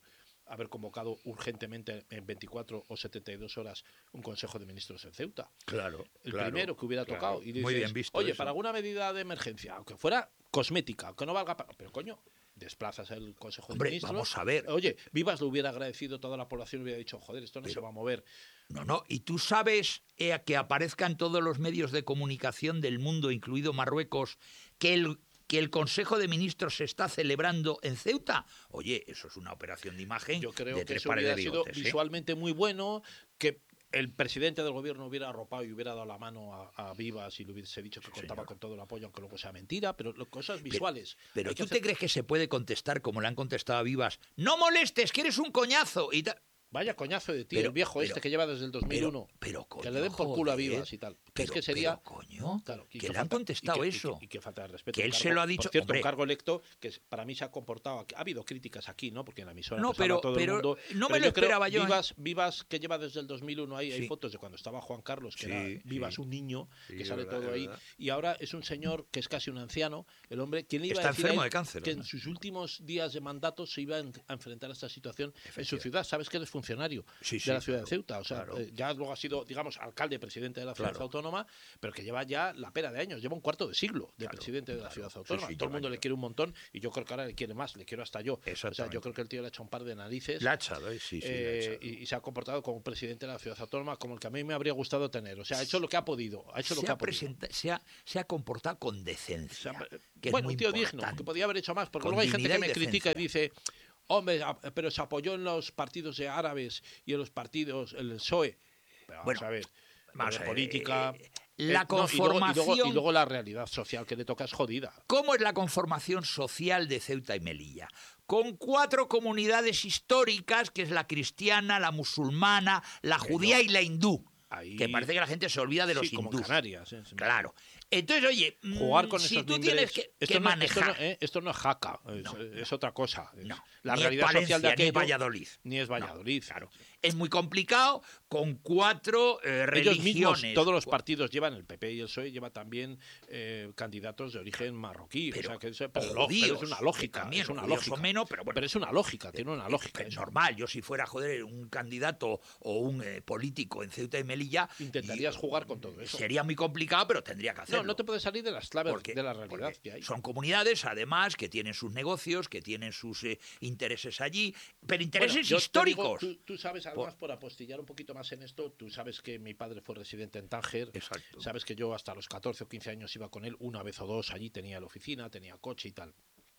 haber convocado urgentemente en veinticuatro o setenta y dos horas un Consejo de Ministros en Ceuta. Claro. El claro, primero que hubiera tocado. claro. Y dices, Muy bien visto oye, eso. para alguna medida de emergencia, aunque fuera cosmética, aunque no valga para... Pero coño, desplazas el Consejo Hombre, de Ministros. vamos a ver. Oye, Vivas lo hubiera agradecido, toda la población hubiera dicho, joder, esto no Pero, se va a mover. No, no, y tú sabes eh, que aparezca en todos los medios de comunicación del mundo, incluido Marruecos, que el, que el Consejo de Ministros se está celebrando en Ceuta. Oye, eso es una operación de imagen. Yo creo de que tres eso pares hubiera de sido bigotes, ¿eh? visualmente muy bueno, que el presidente del gobierno hubiera arropado y hubiera dado la mano a, a Vivas y le hubiese dicho que Sí, contaba señor. con todo el apoyo, aunque luego sea mentira, pero lo, cosas visuales. Pero, pero Hay que ¿tú hacer- te crees que se puede contestar como le han contestado a Vivas? ¡No molestes, que eres un coñazo! Y ta- Vaya coñazo de ti, Pero- el viejo pero- este que lleva desde el dos mil uno. Pero, coño, Que le den por culo a joder. Vivas y tal. Que Pero, es que sería... pero, coño, Claro, y que le han falta- contestado y que- eso. Y que, y que falta de respeto. Que Un él se cargo- lo ha dicho, Por cierto, hombre. un cargo electo que es- para mí se ha comportado... Ha habido críticas aquí, ¿no? Porque en la emisora No, pues, habla pero- todo pero el mundo. no me pero lo yo creo esperaba yo, ¿eh? Vivas, Vivas, que lleva desde el dos mil uno ahí, hay Sí. fotos de cuando estaba Juan Carlos, que Sí, era Vivas, sí. un niño, Sí, que es sale verdad, todo es ahí. verdad. Y ahora es un señor que es casi un anciano. El hombre, ¿quién le iba Está a decir a enfermo él de cáncer, que en además. sus últimos días de mandato se iba a en- a enfrentar a esta situación en su Efectivamente. ciudad? ¿Sabes que eres funcionario Sí, de sí, la ciudad claro, de Ceuta? O sea, claro. eh, ya luego ha sido, digamos, alcalde, presidente de la ciudad Claro. autónoma, pero que lleva ya la pera de años, lleva un cuarto de siglo de Claro, presidente de la claro. ciudad Sí, autónoma. sí, Todo el lleva mundo le años. quiere un montón y yo creo que ahora le quiere más, le quiero hasta yo. O sea, yo Exactamente. creo que el tío le ha hecho un par de narices. Le ha echado, ¿eh? Sí, sí, le ha eh, echado. y, y se ha comportado como un presidente de la ciudad autónoma como el que a mí me habría gustado tener. O sea, ha hecho lo que ha podido. Ha hecho lo se, que ha ha podido. presenta- se, ha, se ha comportado con O decencia. sea, que es bueno, muy un tío digno, importante. que podía haber hecho más, porque Con luego hay gente que dignidad me y critica y decencia. dice, hombre, a- pero se apoyó en los partidos de árabes y en los partidos, el P S O E. Pero vamos Bueno, a ver, vamos lo de a ver, política... eh, la eh, no, y luego- y luego, conformación... y luego la realidad social que le toca es jodida. ¿Cómo es la conformación social de Ceuta y Melilla? Con cuatro comunidades históricas, que es la cristiana, la musulmana, la Que judía no. y la hindú. Ahí- Que parece que la gente se olvida de los Sí, como hindús. Canarias. ¿eh? Sí. Claro. Entonces, oye, Jugar mm, con si esos tú mimbres, tienes que, esto que no, manejar... Esto no, eh, esto no es jaca, es, No, es otra cosa. Es No, la ni es realidad Palencia, social de ni es aquello... Valladolid. Ni es Valladolid. Claro. Es muy complicado con cuatro eh, Ellos religiones. mismos, todos los partidos llevan, el P P y el P S O E lleva también eh, candidatos de origen marroquí. Pero- o sea, que es, o pero, lo- pero judíos, es una que lógica. también, es una judíos lógica. son menos, pero bueno. Pero es una lógica, tiene una lógica. Es eso. normal, yo si fuera, joder, un candidato o un eh, político en Ceuta y Melilla... Intentarías y- jugar con todo eso. Sería muy complicado, pero tendría que hacerlo. No, no te puedes salir de las claves Porque- de la realidad porque que hay. son comunidades, además, que tienen sus negocios, que tienen sus eh, intereses allí, pero Bueno, intereses yo te históricos. digo, tú, tú sabes, además, por apostillar un poquito más en esto, tú sabes que mi padre fue residente en Tánger. Exacto. Sabes que yo hasta los catorce o quince años iba con él una vez o dos. Allí tenía la oficina, tenía coche y tal.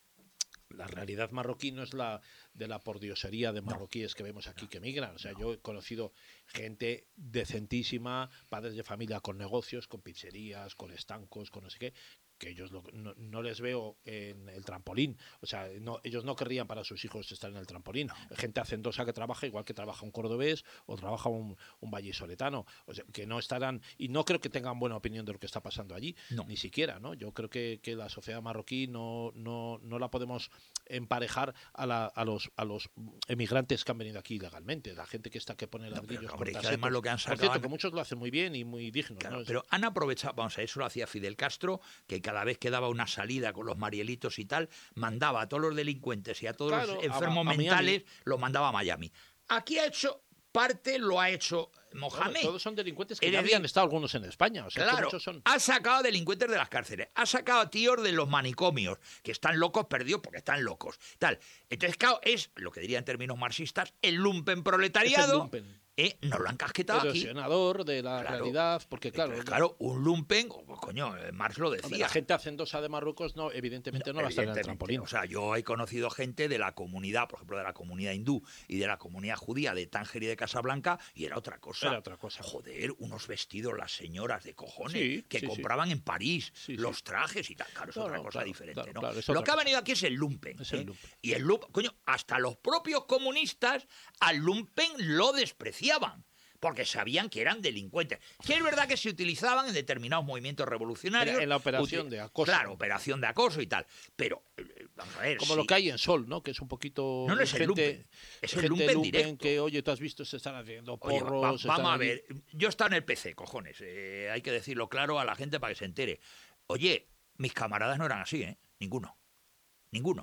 La realidad marroquí no es la de la pordiosería de marroquíes que vemos aquí que migran. O sea, yo he conocido gente decentísima, padres de familia con negocios, con pizzerías, con estancos, con no sé qué, que ellos lo- no, no les veo en el trampolín. O sea, no, ellos no querrían para sus hijos estar en el trampolín. Gente hacendosa que trabaja igual que trabaja un cordobés o trabaja un, un vallisoletano. O sea, que no estarán... Y no creo que tengan buena opinión de lo que está pasando allí. No. Ni siquiera, ¿no? Yo creo que, que la sociedad marroquí no, no, no la podemos emparejar a, la, a, los, a los emigrantes que han venido aquí ilegalmente. La gente que está que pone No, ladrillos pero, por hombre, que traseros. además lo que han Por sacado cierto, han- que muchos lo hacen muy bien y muy dignos. Claro, ¿no? Es- pero han aprovechado, vamos a ver, eso lo hacía Fidel Castro, que cada vez que daba una salida con los marielitos y tal, mandaba a todos los delincuentes y a todos Claro, los a- enfermos a Miami. mentales, los mandaba a Miami. Aquí ha hecho parte, lo ha hecho Bueno, Mohamed. todos son delincuentes que Es ya decir, habían estado algunos en España. O sea, que Claro, muchos son... ha sacado a delincuentes de las cárceles, ha sacado a tíos de los manicomios, que están locos perdidos porque están locos. Tal. Entonces, claro, es lo que diría en términos marxistas, el lumpen proletariado. Es el lumpen. Eh, nos lo han casquetado aquí. Erosionador de la Claro. realidad, porque claro, Entonces, claro, un lumpen, oh, coño, eh, Marx lo decía. hombre, la gente hacendosa de Marruecos no, evidentemente no, va a estar en el Evidentemente. trampolín. O sea, yo he conocido gente de la comunidad, por ejemplo, de la comunidad hindú y de la comunidad judía de Tánger y de Casablanca, y era otra cosa. Era otra cosa. Joder, unos vestidos, las señoras de cojones, Sí, que sí, sí. compraban en París, Sí, sí. los trajes y tal. Claro, es No, otra no, cosa claro, diferente, claro, ¿no? claro, es Lo otra que ha cosa. venido aquí es el lumpen. Es el ¿eh? lumpen. Y el lumpen, coño, hasta los propios comunistas al lumpen lo despreciaban. Porque sabían que eran delincuentes. Que es verdad que se utilizaban en determinados movimientos revolucionarios. Era en la operación uti- de acoso. Claro, operación de acoso y tal. Pero, eh, vamos a ver. Como sí. lo que hay en Sol, ¿no? Que es un poquito... No, no es el gente, lumpen. Es el gente lumpen directo. que, oye, tú has visto, se están haciendo Oye, porros... va- se están vamos a allí. ver. Yo he estado en el P C, cojones. eh, hay que decirlo claro a la gente para que se entere. Oye, mis camaradas no eran así, ¿eh? Ninguno. Ninguno.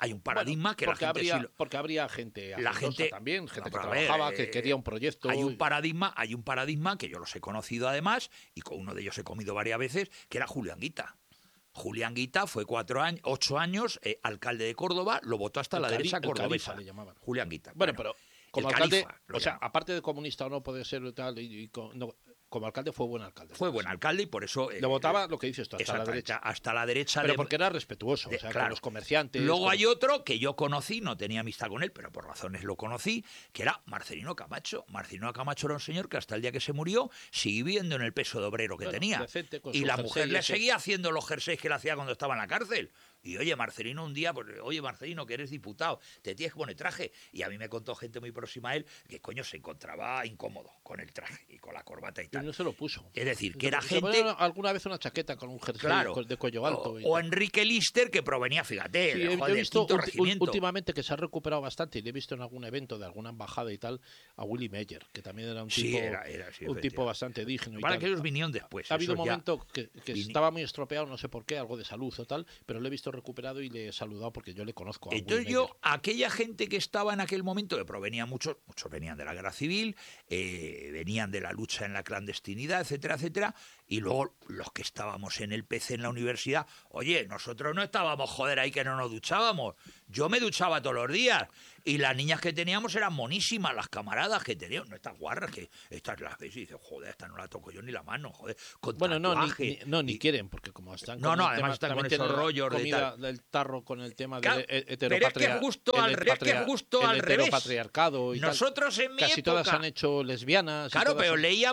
Hay un paradigma bueno, que la porque gente... habría, sí lo... porque habría gente La gente también, gente no, que ver, trabajaba, eh, que quería un proyecto. Hay un paradigma, hay un paradigma que yo los he conocido además, y con uno de ellos he comido varias veces, que era Julián Guita. Julián Guita fue cuatro años, ocho años, eh, alcalde de Córdoba, lo votó hasta el la cali, derecha cordobesa. Le llamaban. Julián Guita. Bueno, bueno pero como alcalde, Califa, o sea, aparte de comunista o no puede ser tal, y, y no, como alcalde fue buen alcalde. Fue buen alcalde y por eso... Le eh, votaba lo que dices tú, hasta la derecha. Hasta la derecha. Pero de, porque era respetuoso, de, o sea, claro, con los comerciantes... Luego con... hay otro que yo conocí, no tenía amistad con él, pero por razones lo conocí, que era Marcelino Camacho. Marcelino Camacho era un señor que hasta el día que se murió sigue viviendo en el peso de obrero que bueno, tenía. Decente, y la mujer le seguía haciendo los jerseys que le hacía cuando estaba en la cárcel. Y oye, Marcelino un día, pues, oye, Marcelino, que eres diputado, te tienes que poner traje. Y a mí me contó gente muy próxima a él que, coño, se encontraba incómodo con el traje y con la corbata y tal. Y no se lo puso. Es decir, que era se gente... ponía alguna vez una chaqueta con un jersey claro, de cuello alto. O, y o Enrique Lister, que provenía, fíjate, sí, de, yo joder, he visto del ulti, regimiento. últimamente que se ha recuperado bastante, y le he visto en algún evento de alguna embajada y tal, a Willy Meyer, que también era un tipo, sí, era, era, sí, un tipo bastante digno. Para y que tal. ellos vinieron después. Ha habido un ya... momento que, que estaba muy estropeado, no sé por qué, algo de salud o tal, pero lo he visto recuperado y le he saludado porque yo le conozco a Entonces Willy yo, Meyer. aquella gente que estaba en aquel momento, que provenía muchos, muchos venían de la guerra civil, eh, venían de la lucha en la clandestinidad, etcétera, etcétera, y luego los que estábamos en el P C en la universidad, oye, nosotros no estábamos, joder, ahí que no nos duchábamos. Yo me duchaba todos los días y las niñas que teníamos eran monísimas, las camaradas que teníamos, no estas guarras que estas las ves y dices, joder, esta no la toco yo ni la mano, joder, con bueno, no ni, tatuaje. ni, no, ni y... quieren, porque como están no, con no, el además tema, están con esos rollos de tal. del tarro con el tema claro, del heteropatriarcado. Pero es que es justo al, es que es justo al revés. Heteropatriarcado y Nosotros tal. en mi Casi época, todas han hecho lesbianas. Claro, y todas pero han... leía